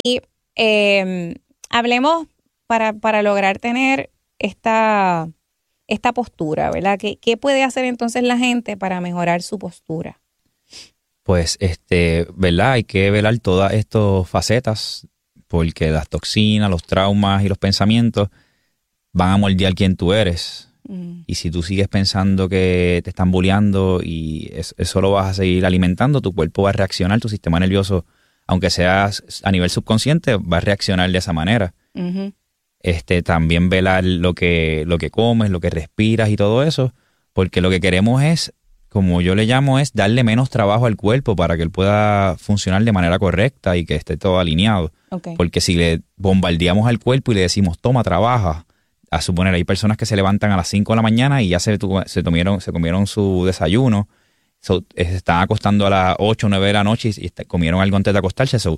eh, hablemos para, para lograr tener esta, esta postura, ¿verdad? ¿Qué, ¿Qué puede hacer entonces la gente para mejorar su postura? Pues, este, ¿verdad? Hay que velar todas estas facetas porque las toxinas, los traumas y los pensamientos van a moldear quién tú eres. Mm. Y si tú sigues pensando que te están bulleando y eso, eso lo vas a seguir alimentando, tu cuerpo va a reaccionar, tu sistema nervioso, aunque sea a nivel subconsciente, va a reaccionar de esa manera. Uh-huh. Este, también velar lo que, lo que comes, lo que respiras y todo eso, porque lo que queremos es, como yo le llamo, es darle menos trabajo al cuerpo para que él pueda funcionar de manera correcta y que esté todo alineado. Okay. Porque si le bombardeamos al cuerpo y le decimos, toma, trabaja, a suponer, hay personas que se levantan a las cinco de la mañana y ya se, se, tomieron, se comieron su desayuno, so, se están acostando a las ocho o nueve de la noche y, y comieron algo antes de acostarse. So,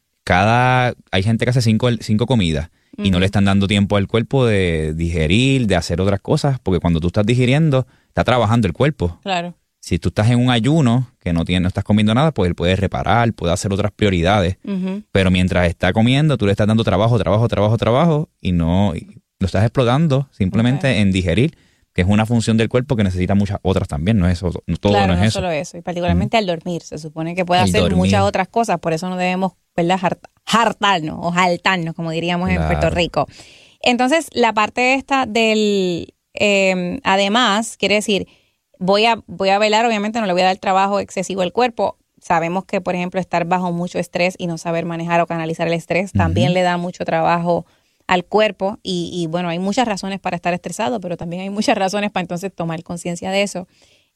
cada, hay gente que hace cinco, cinco comidas uh-huh. y no le están dando tiempo al cuerpo de digerir, de hacer otras cosas, porque cuando tú estás digiriendo, está trabajando el cuerpo. Claro. Si tú estás en un ayuno, que no, tienes, no estás comiendo nada, pues él puede reparar, puede hacer otras prioridades. Uh-huh. Pero mientras está comiendo, tú le estás dando trabajo, trabajo, trabajo, trabajo y no... Y, lo estás explotando simplemente okay. en digerir, que es una función del cuerpo que necesita muchas otras también, no es eso, no, todo claro, no es no eso. Solo eso, y particularmente mm. al dormir, se supone que puede el hacer dormir. muchas otras cosas, por eso no debemos, ¿verdad?, hartarnos o jaltarnos, como diríamos claro. en Puerto Rico. Entonces, la parte esta del, eh, además, quiere decir, voy a, voy a velar, obviamente no le voy a dar trabajo excesivo al cuerpo. Sabemos que, por ejemplo, estar bajo mucho estrés y no saber manejar o canalizar el estrés uh-huh. también le da mucho trabajo al cuerpo y, y bueno, hay muchas razones para estar estresado, pero también hay muchas razones para entonces tomar conciencia de eso.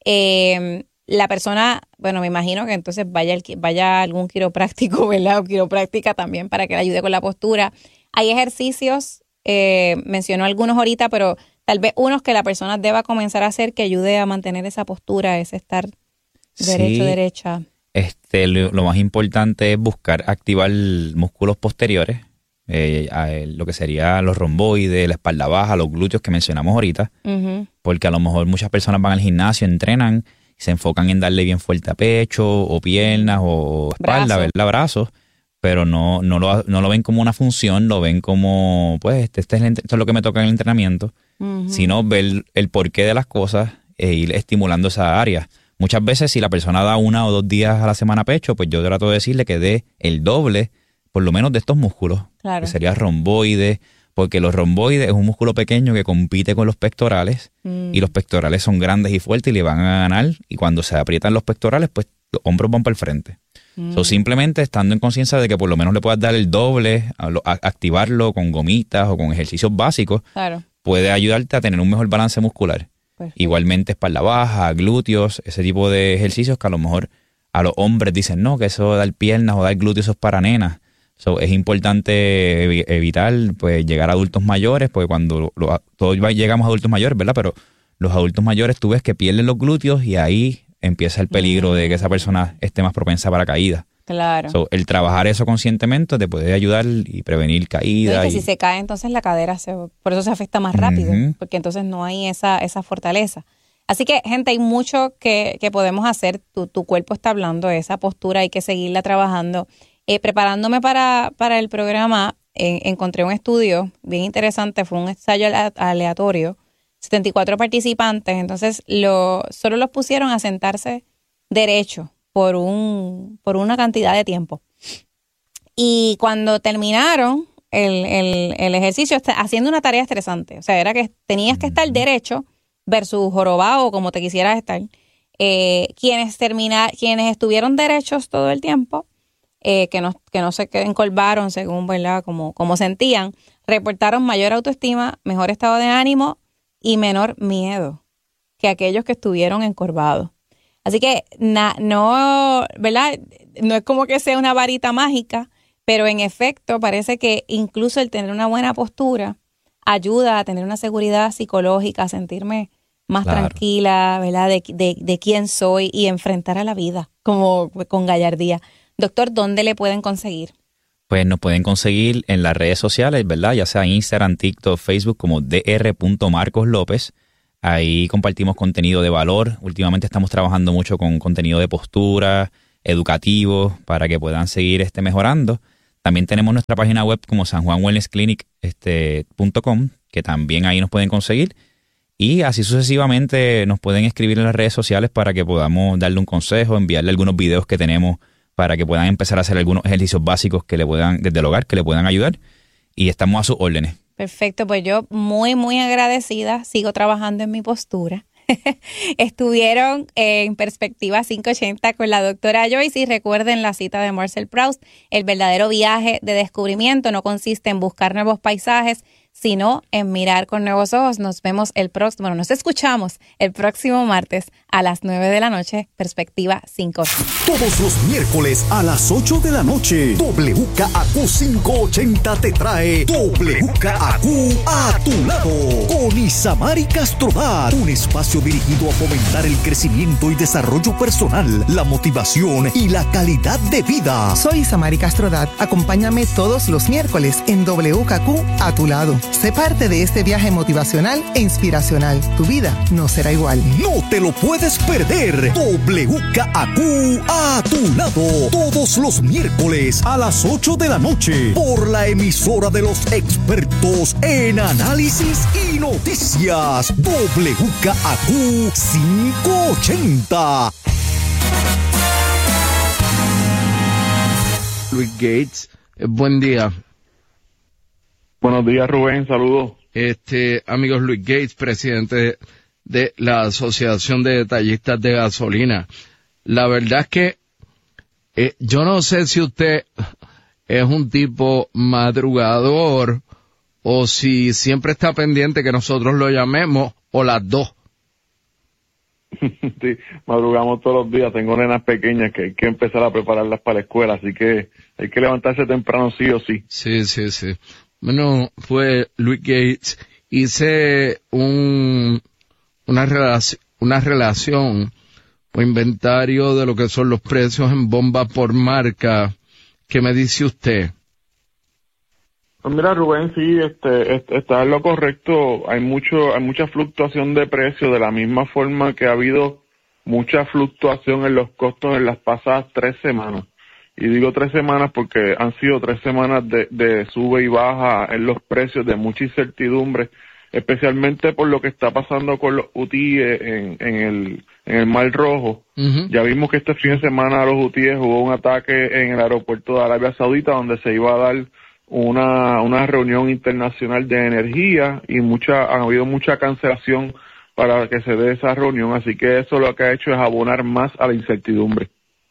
Eh, la persona, bueno, me imagino que entonces vaya, el, vaya algún quiropráctico, ¿verdad? O quiropráctica también para que le ayude con la postura. Hay ejercicios, eh, mencionó algunos ahorita, pero tal vez unos que la persona deba comenzar a hacer que ayude a mantener esa postura, ese estar derecho, sí, derecha. Este, lo, lo más importante es buscar activar músculos posteriores. Eh, a, lo que sería los romboides, la espalda baja, los glúteos que mencionamos ahorita, uh-huh. porque a lo mejor muchas personas van al gimnasio, entrenan y se enfocan en darle bien fuerte a pecho o piernas o espalda, Brazo. ¿verdad? Brazos, pero no, no, lo, no lo ven como una función, lo ven como, pues, este, este es el, esto es lo que me toca en el entrenamiento, uh-huh. sino ver el, el porqué de las cosas e ir estimulando esa área. Muchas veces si la persona da una o dos días a la semana pecho, pues yo trato de decirle que dé el doble por lo menos de estos músculos, claro. que sería romboides, porque los romboides es un músculo pequeño que compite con los pectorales mm. y los pectorales son grandes y fuertes y le van a ganar y cuando se aprietan los pectorales, pues los hombros van para el frente. Mm. So, simplemente estando en conciencia de que por lo menos le puedas dar el doble, a lo, a activarlo con gomitas o con ejercicios básicos, claro. puede ayudarte a tener un mejor balance muscular. Perfecto. Igualmente espalda baja, glúteos, ese tipo de ejercicios que a lo mejor a los hombres dicen, no, que eso de dar piernas o dar glúteos eso es para nenas. So, es importante evitar pues llegar a adultos mayores, porque cuando lo, todos llegamos a adultos mayores, ¿verdad? Pero los adultos mayores tú ves que pierden los glúteos y ahí empieza el peligro mm. de que esa persona esté más propensa para caída. Claro. So, el trabajar eso conscientemente te puede ayudar y prevenir caídas. No, y que y... si se cae, entonces la cadera, se, por eso se afecta más rápido, uh-huh. porque entonces no hay esa, esa fortaleza. Así que, gente, hay mucho que, que podemos hacer. Tu, tu cuerpo está hablando de esa postura, hay que seguirla trabajando. Eh, preparándome para, para el programa, eh, encontré un estudio bien interesante, fue un ensayo aleatorio, setenta y cuatro participantes, entonces lo, solo los pusieron a sentarse derecho por, un, por una cantidad de tiempo. Y cuando terminaron el, el, el ejercicio, haciendo una tarea estresante, o sea, era que tenías que estar derecho versus jorobado, como te quisieras estar, eh, quienes, termina, quienes estuvieron derechos todo el tiempo, Eh, que, no, que no se encorvaron según, ¿verdad?, como, como sentían, reportaron mayor autoestima, mejor estado de ánimo y menor miedo que aquellos que estuvieron encorvados. Así que na, no, ¿verdad? No es como que sea una varita mágica, pero en efecto parece que incluso el tener una buena postura ayuda a tener una seguridad psicológica, a sentirme más claro. tranquila, ¿verdad? De, de, de quién soy y enfrentar a la vida como con gallardía. Doctor, ¿dónde le pueden conseguir? Pues nos pueden conseguir en las redes sociales, ¿verdad? Ya sea Instagram, TikTok, Facebook, como dr punto marcos lópez. Ahí compartimos contenido de valor. Últimamente estamos trabajando mucho con contenido de postura, educativo, para que puedan seguir este, mejorando. También tenemos nuestra página web como san juan wellness clinic punto com, que también ahí nos pueden conseguir. Y así sucesivamente nos pueden escribir en las redes sociales para que podamos darle un consejo, enviarle algunos videos que tenemos para que puedan empezar a hacer algunos ejercicios básicos que le puedan, desde el hogar, que le puedan ayudar. Y estamos a sus órdenes. Perfecto, pues yo muy, muy agradecida. Sigo trabajando en mi postura. Estuvieron en Perspectiva quinientos ochenta con la doctora Joyce y recuerden la cita de Marcel Proust: el verdadero viaje de descubrimiento no consiste en buscar nuevos paisajes, sino en mirar con nuevos ojos. Nos vemos el próximo, bueno, nos escuchamos el próximo martes a las nueve de la noche, Perspectiva quinientos ochenta. Todos los miércoles a las ocho de la noche, W K A Q quinientos ochenta te trae W K A Q a tu lado, con Isamari Castrodat, un espacio dirigido a fomentar el crecimiento y desarrollo personal, la motivación y la calidad de vida. Soy Isamari Castrodat. Acompáñame todos los miércoles en W K A Q a tu lado. Sé parte de este viaje motivacional e inspiracional. Tu vida no será igual. No te lo puedes perder. W K A Q a tu lado. Todos los miércoles a las ocho de la noche. Por la emisora de los expertos en análisis y noticias. W K A Q quinientos ochenta. Luis Gates, buen día. Buenos días, Rubén, saludos. Este, amigos, Luis Gates, presidente de la Asociación de Detallistas de Gasolina. La verdad es que eh, yo no sé si usted es un tipo madrugador o si siempre está pendiente que nosotros lo llamemos, o las dos. Sí, madrugamos todos los días. Tengo nenas pequeñas que hay que empezar a prepararlas para la escuela, así que hay que levantarse temprano sí o sí. Sí, sí, sí. Bueno, fue Luis Gates. Hice un, una relación, una relación o inventario de lo que son los precios en bomba por marca. ¿Qué me dice usted? Pues mira, Rubén, sí, este, este, está en lo correcto. Hay mucho, hay mucha fluctuación de precios, de la misma forma que ha habido mucha fluctuación en los costos en las pasadas tres semanas. Y digo tres semanas porque han sido tres semanas de, de sube y baja en los precios, de mucha incertidumbre, especialmente por lo que está pasando con los hutíes en, en el, en el Mar Rojo. Uh-huh. Ya vimos que este fin de semana a los hutíes hubo un ataque en el aeropuerto de Arabia Saudita, donde se iba a dar una, una reunión internacional de energía, y mucha, ha habido mucha cancelación para que se dé esa reunión, así que eso lo que ha hecho es abonar más a la incertidumbre.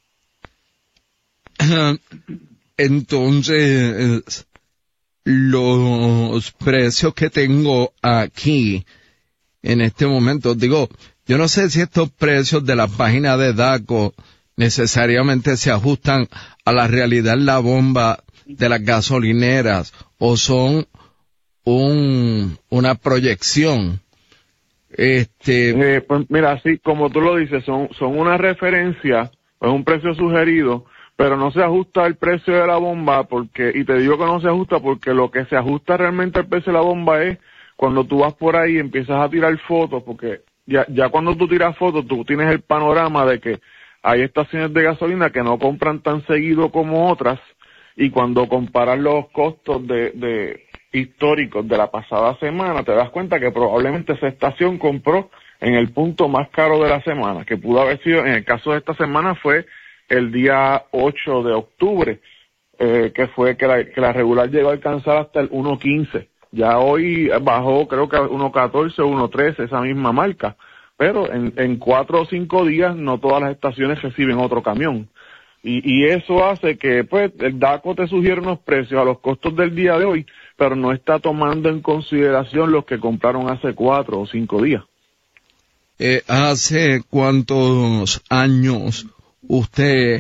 Entonces, los precios que tengo aquí en este momento, digo, yo no sé si estos precios de la página de DACO necesariamente se ajustan a la realidad en la bomba de las gasolineras o son un, una proyección. Este, eh, pues mira, sí, como tú lo dices, son, son una referencia, es un precio sugerido, pero no se ajusta el precio de la bomba, porque, y te digo que no se ajusta porque lo que se ajusta realmente al precio de la bomba es cuando tú vas por ahí y empiezas a tirar fotos, porque ya, ya cuando tú tiras fotos, tú tienes el panorama de que hay estaciones de gasolina que no compran tan seguido como otras, y cuando comparas los costos de, de históricos de la pasada semana, te das cuenta que probablemente esa estación compró en el punto más caro de la semana, que pudo haber sido, en el caso de esta semana fue el día ocho de octubre, eh, que fue que la, que la regular llegó a alcanzar hasta el uno quince. Ya hoy bajó, creo que a uno catorce, uno trece, esa misma marca. Pero en, en cuatro o cinco días no todas las estaciones reciben otro camión. Y, y eso hace que, pues, el DACO te sugiere unos precios a los costos del día de hoy, pero no está tomando en consideración los que compraron hace cuatro o cinco días. Eh, ¿Hace cuántos años usted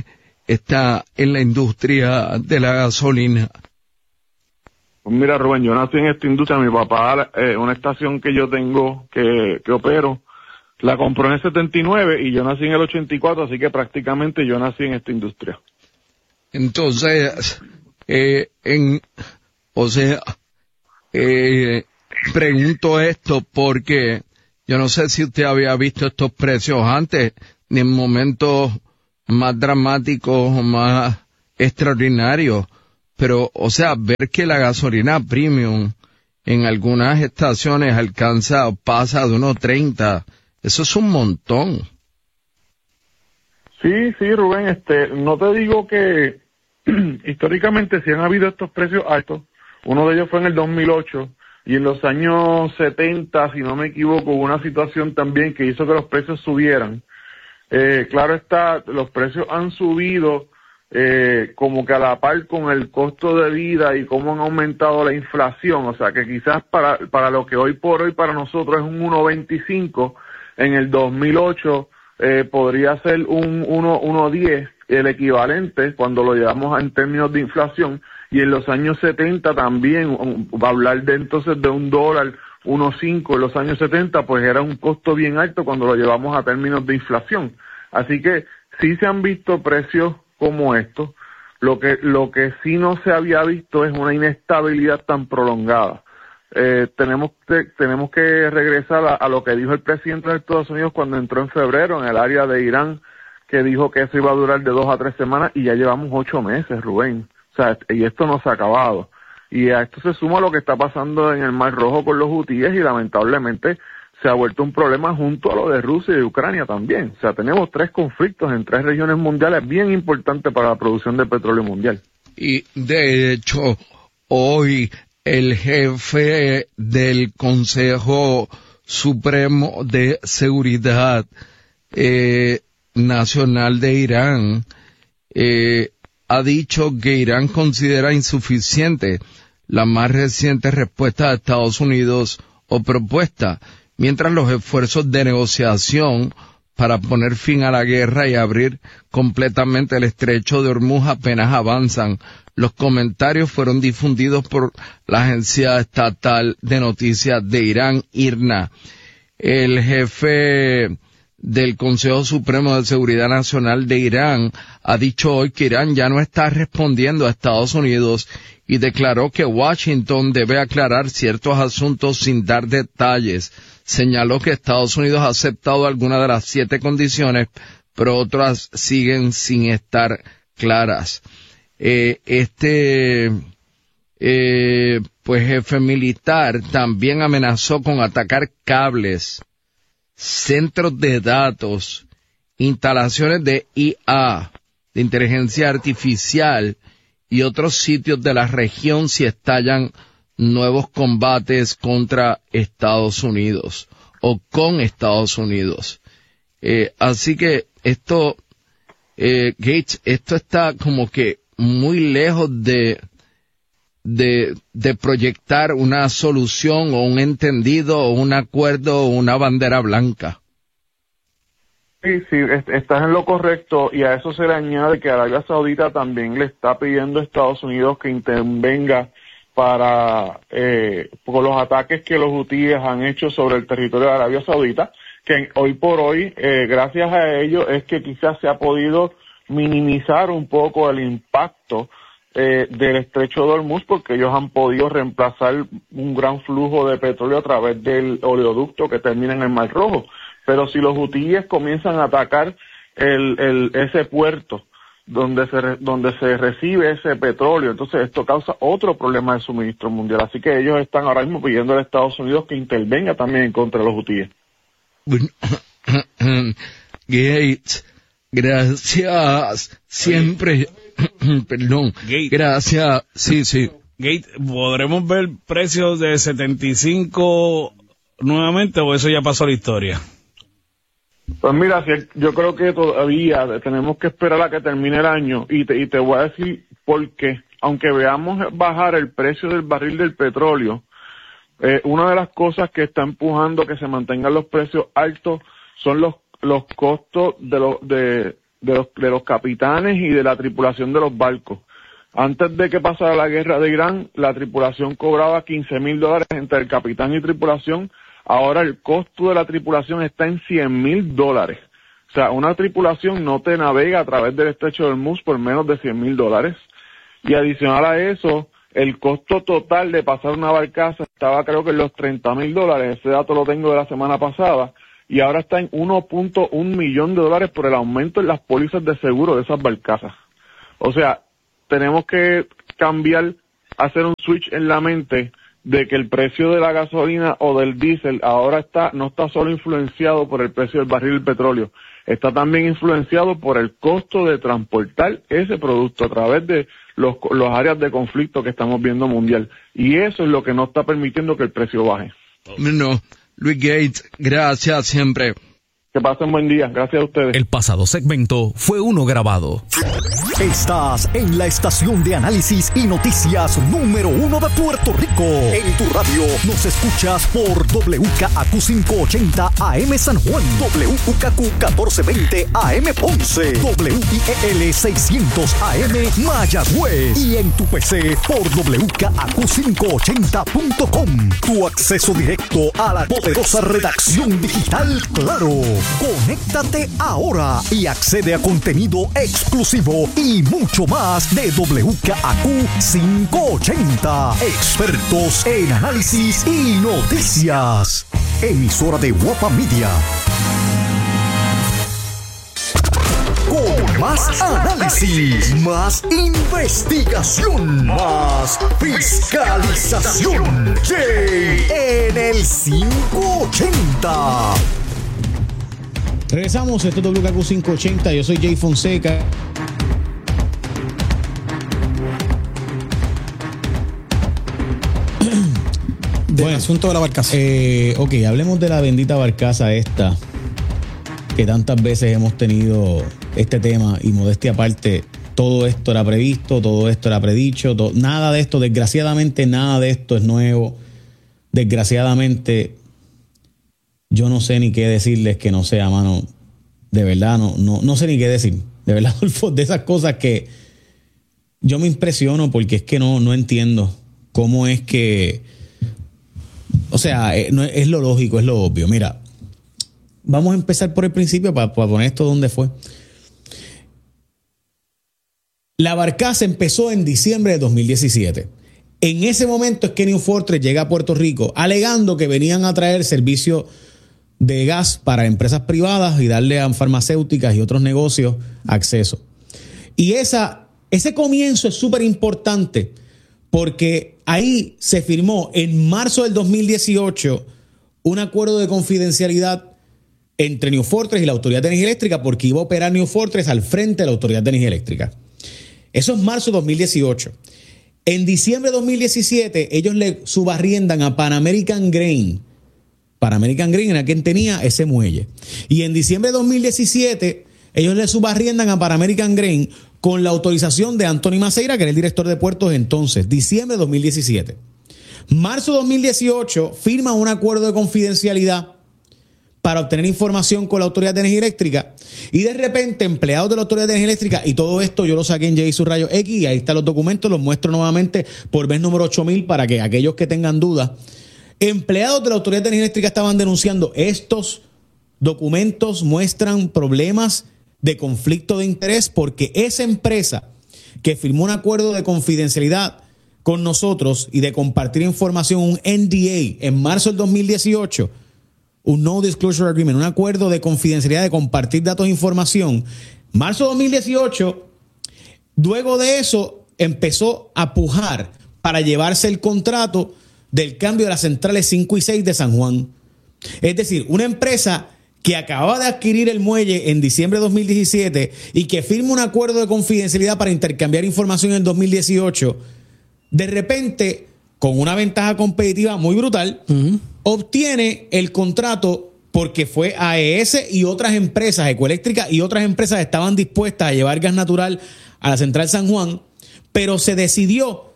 está en la industria de la gasolina? Pues mira, Rubén, yo nací en esta industria. Mi papá, eh, una estación que yo tengo, que, que opero, la compró en el setenta y nueve y yo nací en el ochenta y cuatro, así que prácticamente yo nací en esta industria. Entonces, eh, en, o sea, eh, pregunto esto porque yo no sé si usted había visto estos precios antes, ni en momentos más dramáticos o más extraordinarios, pero, o sea, ver que la gasolina premium en algunas estaciones alcanza o pasa de uno treinta, eso es un montón. Sí, sí, Rubén, este, no te digo que históricamente sí han habido estos precios altos. Uno de ellos fue en el dos mil ocho y en los años setenta, si no me equivoco, hubo una situación también que hizo que los precios subieran. Eh, claro está, los precios han subido eh, como que a la par con el costo de vida y cómo han aumentado la inflación. O sea que quizás para, para lo que hoy por hoy para nosotros es un uno veinticinco, en el dos mil ocho eh, podría ser un uno diez, el equivalente cuando lo llevamos en términos de inflación, y en los años setenta también, um, va a hablar de entonces de un dólar, uno cinco en los años setenta, pues era un costo bien alto cuando lo llevamos a términos de inflación. Así que sí se han visto precios como estos. Lo que, lo que sí no se había visto es una inestabilidad tan prolongada. Eh, tenemos que, tenemos que regresar a, a lo que dijo el presidente de Estados Unidos cuando entró en febrero en el área de Irán, que dijo que eso iba a durar de dos a tres semanas, y ya llevamos ocho meses, Rubén. O sea, y esto no se ha acabado. Y a esto se suma lo que está pasando en el Mar Rojo con los hutíes, y lamentablemente se ha vuelto un problema junto a lo de Rusia y de Ucrania también. O sea, tenemos tres conflictos en tres regiones mundiales bien importantes para la producción de petróleo mundial. Y de hecho, hoy el jefe del Consejo Supremo de Seguridad eh, Nacional de Irán eh, ha dicho que Irán considera insuficiente la más reciente respuesta de Estados Unidos o propuesta, mientras los esfuerzos de negociación para poner fin a la guerra y abrir completamente el estrecho de Hormuz apenas avanzan. Los comentarios fueron difundidos por la agencia estatal de noticias de Irán, I R N A. El jefe del Consejo Supremo de Seguridad Nacional de Irán ha dicho hoy que Irán ya no está respondiendo a Estados Unidos y declaró que Washington debe aclarar ciertos asuntos sin dar detalles. Señaló que Estados Unidos ha aceptado algunas de las siete condiciones, pero otras siguen sin estar claras. Eh, este eh, pues jefe militar también amenazó con atacar cables, centros de datos, instalaciones de I A, de inteligencia artificial y otros sitios de la región si estallan nuevos combates contra Estados Unidos o con Estados Unidos. Eh, así que esto, eh, Gates, esto está como que muy lejos de, de, de proyectar una solución o un entendido o un acuerdo o una bandera blanca. Sí, sí, estás en lo correcto, y a eso se le añade que Arabia Saudita también le está pidiendo a Estados Unidos que intervenga para eh, por los ataques que los hutíes han hecho sobre el territorio de Arabia Saudita, que hoy por hoy, eh, gracias a ello, es que quizás se ha podido minimizar un poco el impacto eh, del estrecho de Hormuz, porque ellos han podido reemplazar un gran flujo de petróleo a través del oleoducto que termina en el Mar Rojo. Pero si los hutíes comienzan a atacar el, el, ese puerto donde se, re, donde se recibe ese petróleo, entonces esto causa otro problema de suministro mundial. Así que ellos están ahora mismo pidiendo a Estados Unidos que intervenga también en contra de los hutíes. Bueno, Gates, gracias, siempre, perdón, Gates. Gracias, sí, sí. Gates, ¿podremos ver precios de setenta y cinco nuevamente o eso ya pasó a la historia? Pues mira, yo creo que todavía tenemos que esperar a que termine el año, y te, y te voy a decir por qué. Aunque veamos bajar el precio del barril del petróleo, eh, una de las cosas que está empujando que se mantengan los precios altos son los los costos de, lo, de de los, de los capitanes y de la tripulación de los barcos. Antes de que pasara la guerra de Irán, la tripulación cobraba quince mil dólares entre el capitán y tripulación. Ahora el costo de la tripulación está en cien mil dólares. O sea, una tripulación no te navega a través del estrecho de Hormuz por menos de cien mil dólares. Y adicional a eso, el costo total de pasar una barcaza estaba creo que en los treinta mil dólares. Ese dato lo tengo de la semana pasada. Y ahora está en uno punto uno millón de dólares por el aumento en las pólizas de seguro de esas barcazas. O sea, tenemos que cambiar, hacer un switch en la mente de que el precio de la gasolina o del diésel ahora está no está solo influenciado por el precio del barril del petróleo, está también influenciado por el costo de transportar ese producto a través de los, los áreas de conflicto que estamos viendo mundial. Y eso es lo que no está permitiendo que el precio baje. No, Luis Gates, gracias siempre. Que pasen buen día. Gracias a ustedes. El pasado segmento fue uno grabado. Estás en la estación de análisis y noticias número uno de Puerto Rico. En tu radio nos escuchas por W K A Q quinientos ochenta A M San Juan, W U K Q catorce veinte A M Ponce, W I E L seiscientos A M Mayagüez y en tu P C por W K A Q quinientos ochenta punto com. Tu acceso directo a la poderosa redacción digital Claro. Conéctate ahora y accede a contenido exclusivo y mucho más de W K A Q quinientos ochenta. Expertos en análisis y noticias. Emisora de Guapa Media. Con más análisis, más investigación, más fiscalización. Jay en el quinientos ochenta. Regresamos, esto es W K Q quinientos ochenta, yo soy Jay Fonseca. Del Bueno, asunto de la barcaza. Eh, ok, hablemos de la bendita barcaza esta, que tantas veces hemos tenido este tema, y modestia aparte, todo esto era previsto, todo esto era predicho, todo, nada de esto, desgraciadamente, nada de esto es nuevo. Desgraciadamente, yo no sé ni qué decirles que no sea, mano. De verdad, no, no, no sé ni qué decir. De verdad, de esas cosas que yo me impresiono porque es que no, no entiendo cómo es que... O sea, es, no, es lo lógico, es lo obvio. Mira, vamos a empezar por el principio para, para poner esto donde fue. La barcaza empezó en diciembre de dos mil diecisiete. En ese momento es que New Fortress llega a Puerto Rico alegando que venían a traer servicio de gas para empresas privadas y darle a farmacéuticas y otros negocios acceso. Y esa, ese comienzo es súper importante porque ahí se firmó en marzo del dos mil dieciocho un acuerdo de confidencialidad entre New Fortress y la Autoridad de Energía Eléctrica, porque iba a operar New Fortress al frente de la Autoridad de Energía Eléctrica. Eso es marzo de dos mil dieciocho. En diciembre de dos mil diecisiete, ellos le subarriendan a Pan American Grain. Pan American Grain era quien tenía ese muelle. Y en diciembre de dos mil diecisiete, ellos le subarriendan a Pan American Grain con la autorización de Anthony Maceira, que era el director de puertos entonces. Diciembre de dos mil diecisiete. Marzo de dos mil dieciocho, firma un acuerdo de confidencialidad para obtener información con la Autoridad de Energía Eléctrica, y de repente empleados de la Autoridad de Energía Eléctrica, y todo esto yo lo saqué en J su Rayo X, y ahí están los documentos, los muestro nuevamente por vez número ocho mil para que aquellos que tengan dudas. Empleados de la Autoridad de Energía Eléctrica estaban denunciando: estos documentos muestran problemas de conflicto de interés porque esa empresa que firmó un acuerdo de confidencialidad con nosotros y de compartir información, un N D A, en marzo del dos mil dieciocho, un No Disclosure Agreement, un acuerdo de confidencialidad de compartir datos e información, marzo de dos mil dieciocho, luego de eso empezó a pujar para llevarse el contrato del cambio de las centrales cinco y seis de San Juan. Es decir, una empresa que acababa de adquirir el muelle en diciembre de dos mil diecisiete y que firma un acuerdo de confidencialidad para intercambiar información en el dos mil dieciocho, de repente, con una ventaja competitiva muy brutal, uh-huh, obtiene el contrato porque fue A E S y otras empresas, Ecoeléctrica y otras empresas, estaban dispuestas a llevar gas natural a la central San Juan, pero se decidió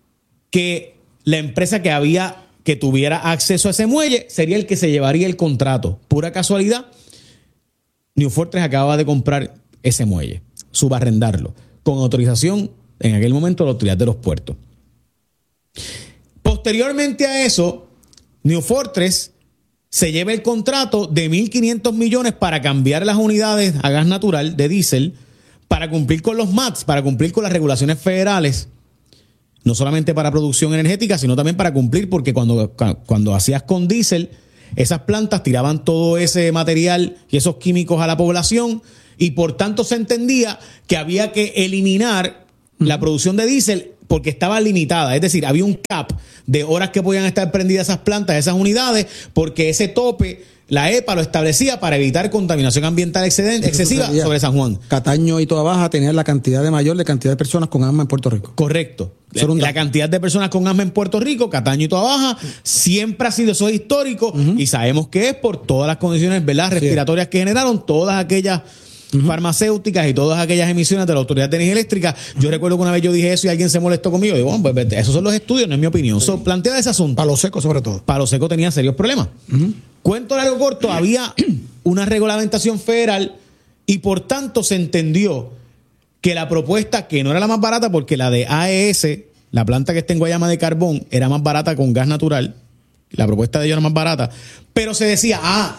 que la empresa que había, que tuviera acceso a ese muelle sería el que se llevaría el contrato. Pura casualidad, New Fortress acaba de comprar ese muelle, subarrendarlo, con autorización en aquel momento de la Autoridad de los Puertos. Posteriormente a eso, New Fortress se lleva el contrato de mil quinientos millones para cambiar las unidades a gas natural de diésel para cumplir con los M A T S, para cumplir con las regulaciones federales, no solamente para producción energética, sino también para cumplir, porque cuando, cuando hacías con diésel, esas plantas tiraban todo ese material y esos químicos a la población y por tanto se entendía que había que eliminar la producción de diésel porque estaba limitada, es decir, había un cap de horas que podían estar prendidas esas plantas, esas unidades, porque ese tope la E P A lo establecía para evitar contaminación ambiental excedente, excesiva sobre San Juan. Cataño y Toa Baja tenían la cantidad de mayor de cantidad de personas con asma en Puerto Rico. Correcto. La, la cantidad de personas con asma en Puerto Rico, Cataño y Toa Baja, siempre ha sido eso histórico, uh-huh. y sabemos que es por todas las condiciones, ¿verdad?, respiratorias sí. que generaron todas aquellas Uh-huh. farmacéuticas y todas aquellas emisiones de la Autoridad de Energía Eléctrica. Yo recuerdo que una vez yo dije eso y alguien se molestó conmigo. Digo, bueno, pues esos son los estudios, no es mi opinión. Sí. So, plantea ese asunto. Palo Seco, sobre todo. Palo Seco tenía serios problemas. Uh-huh. Cuento largo corto, había una regulamentación federal y por tanto se entendió que la propuesta, que no era la más barata, porque la de A E S, la planta que está en Guayama de carbón, era más barata con gas natural. La propuesta de ellos era más barata. Pero se decía, ah,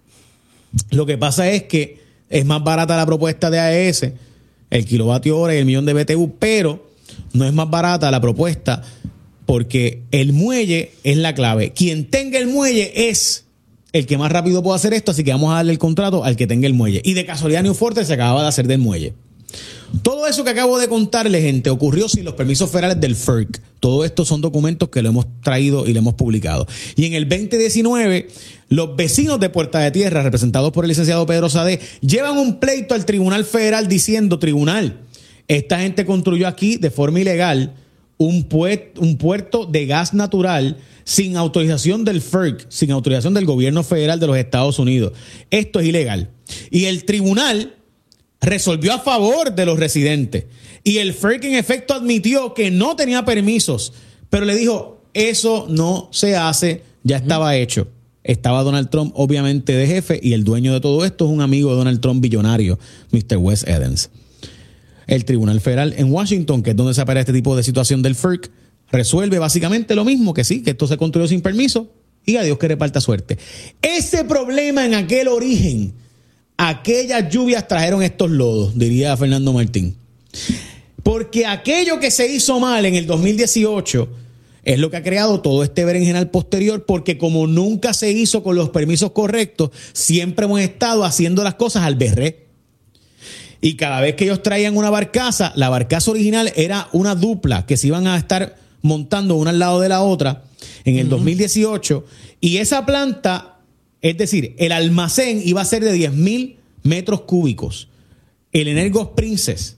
lo que pasa es que es más barata la propuesta de A E S, el kilovatio hora y el millón de B T U, pero no es más barata la propuesta porque el muelle es la clave. Quien tenga el muelle es el que más rápido puede hacer esto, así que vamos a darle el contrato al que tenga el muelle. Y de casualidad New Fortress se acababa de hacer del muelle. Todo eso que acabo de contarle, gente, ocurrió sin los permisos federales del F E R C. Todo esto son documentos que lo hemos traído y lo hemos publicado. Y en el veinte diecinueve, los vecinos de Puerta de Tierra, representados por el licenciado Pedro Sadé, llevan un pleito al Tribunal Federal diciendo, tribunal, esta gente construyó aquí de forma ilegal un, puerto, un puerto de gas natural sin autorización del F E R C, sin autorización del gobierno federal de los Estados Unidos. Esto es ilegal. Y el tribunal resolvió a favor de los residentes. Y el F E R C en efecto admitió que no tenía permisos, pero le dijo, eso no se hace, ya estaba hecho. Estaba Donald Trump obviamente de jefe y el dueño de todo esto es un amigo de Donald Trump billonario, mister Wes Edens. El Tribunal Federal en Washington, que es donde se opera este tipo de situación del F E R C, resuelve básicamente lo mismo, que sí, que esto se construyó sin permiso y a Dios que reparta suerte. Ese problema en aquel origen, aquellas lluvias trajeron estos lodos, diría Fernando Martín. Porque aquello que se hizo mal en el dos mil dieciocho es lo que ha creado todo este berenjenal posterior, porque como nunca se hizo con los permisos correctos, siempre hemos estado haciendo las cosas al berré. Y cada vez que ellos traían una barcaza, la barcaza original era una dupla que se iban a estar montando una al lado de la otra en el uh-huh. dos mil dieciocho. Y esa planta, es decir, el almacén iba a ser de diez mil metros cúbicos. El Energos Princess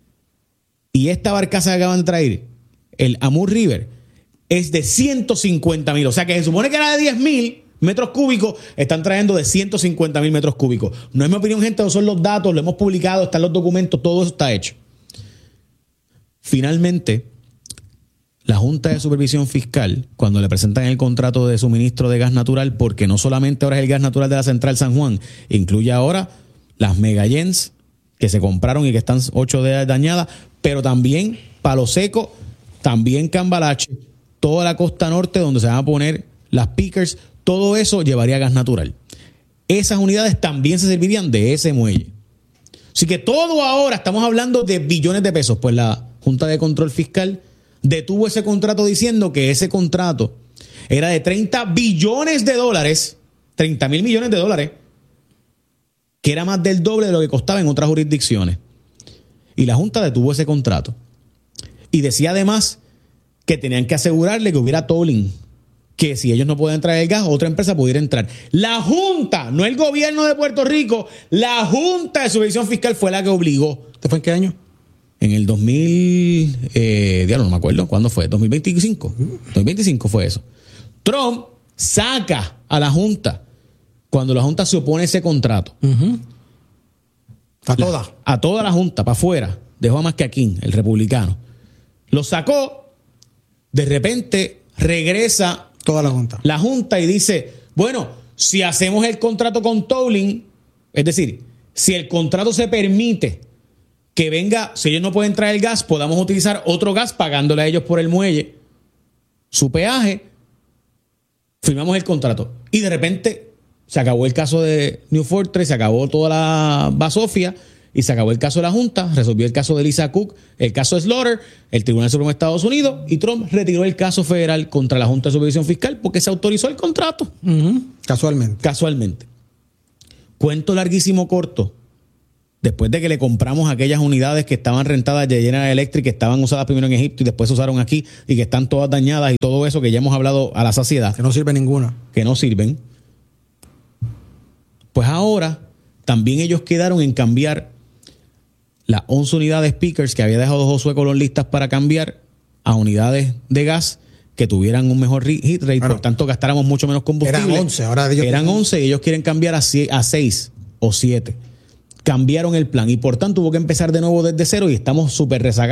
y esta barcaza que acaban de traer, el Amur River, es de ciento cincuenta mil. O sea que se supone que era de diez mil metros cúbicos, están trayendo de ciento cincuenta mil metros cúbicos. No es mi opinión, gente, no son los datos, lo hemos publicado, están los documentos, todo eso está hecho. Finalmente, la Junta de Supervisión Fiscal, cuando le presentan el contrato de suministro de gas natural, porque no solamente ahora es el gas natural de la Central San Juan, incluye ahora las Megallens que se compraron y que están ocho de dañadas, pero también Palo Seco, también Cambalache, toda la costa norte donde se van a poner las pickers, todo eso llevaría gas natural. Esas unidades también se servirían de ese muelle. Así que todo ahora estamos hablando de billones de pesos. Pues la Junta de Control Fiscal detuvo ese contrato diciendo que ese contrato era de treinta billones de dólares, treinta mil millones de dólares, que era más del doble de lo que costaba en otras jurisdicciones. Y la Junta detuvo ese contrato. Y decía además que tenían que asegurarle que hubiera tolling, que si ellos no pueden traer el gas, otra empresa pudiera entrar. La Junta, no el gobierno de Puerto Rico, la Junta de Supervisión Fiscal fue la que obligó. ¿Esto fue en qué año? En el dos mil, eh, diablo, no me acuerdo, ¿cuándo fue? ¿dos mil veinticinco? dos mil veinticinco fue eso. Trump saca a la Junta cuando la Junta se opone a ese contrato. Uh-huh. A toda. La, a toda la Junta, para afuera. Dejó a Mascaquín, el republicano. Lo sacó, de repente regresa toda la Junta. La Junta y dice, bueno, si hacemos el contrato con tolling, es decir, Si el contrato se permite que venga, si ellos no pueden traer el gas, podamos utilizar otro gas pagándole a ellos por el muelle su peaje, firmamos el contrato. Y de repente se acabó el caso de New Fortress, se acabó toda la basofia y se acabó el caso de la Junta, resolvió el caso de Lisa Cook, el caso de Slaughter, el Tribunal Supremo de Estados Unidos, y Trump retiró el caso federal contra la Junta de Supervisión Fiscal porque se autorizó el contrato. Uh-huh. Casualmente. Casualmente. Cuento larguísimo corto. Después de que le compramos aquellas unidades que estaban rentadas de General Electric, que estaban usadas primero en Egipto y después se usaron aquí y que están todas dañadas y todo eso que ya hemos hablado a la saciedad. Que no sirve ninguna. Que no sirven. Pues ahora también ellos quedaron en cambiar las once unidades Speakers que había dejado Josué Colón listas para cambiar a unidades de gas que tuvieran un mejor hit rate, bueno, por tanto gastáramos mucho menos combustible. Eran once, ahora ellos eran once y ellos quieren cambiar a seis o siete. Cambiaron el plan y por tanto hubo que empezar de nuevo desde cero y estamos súper rezagados.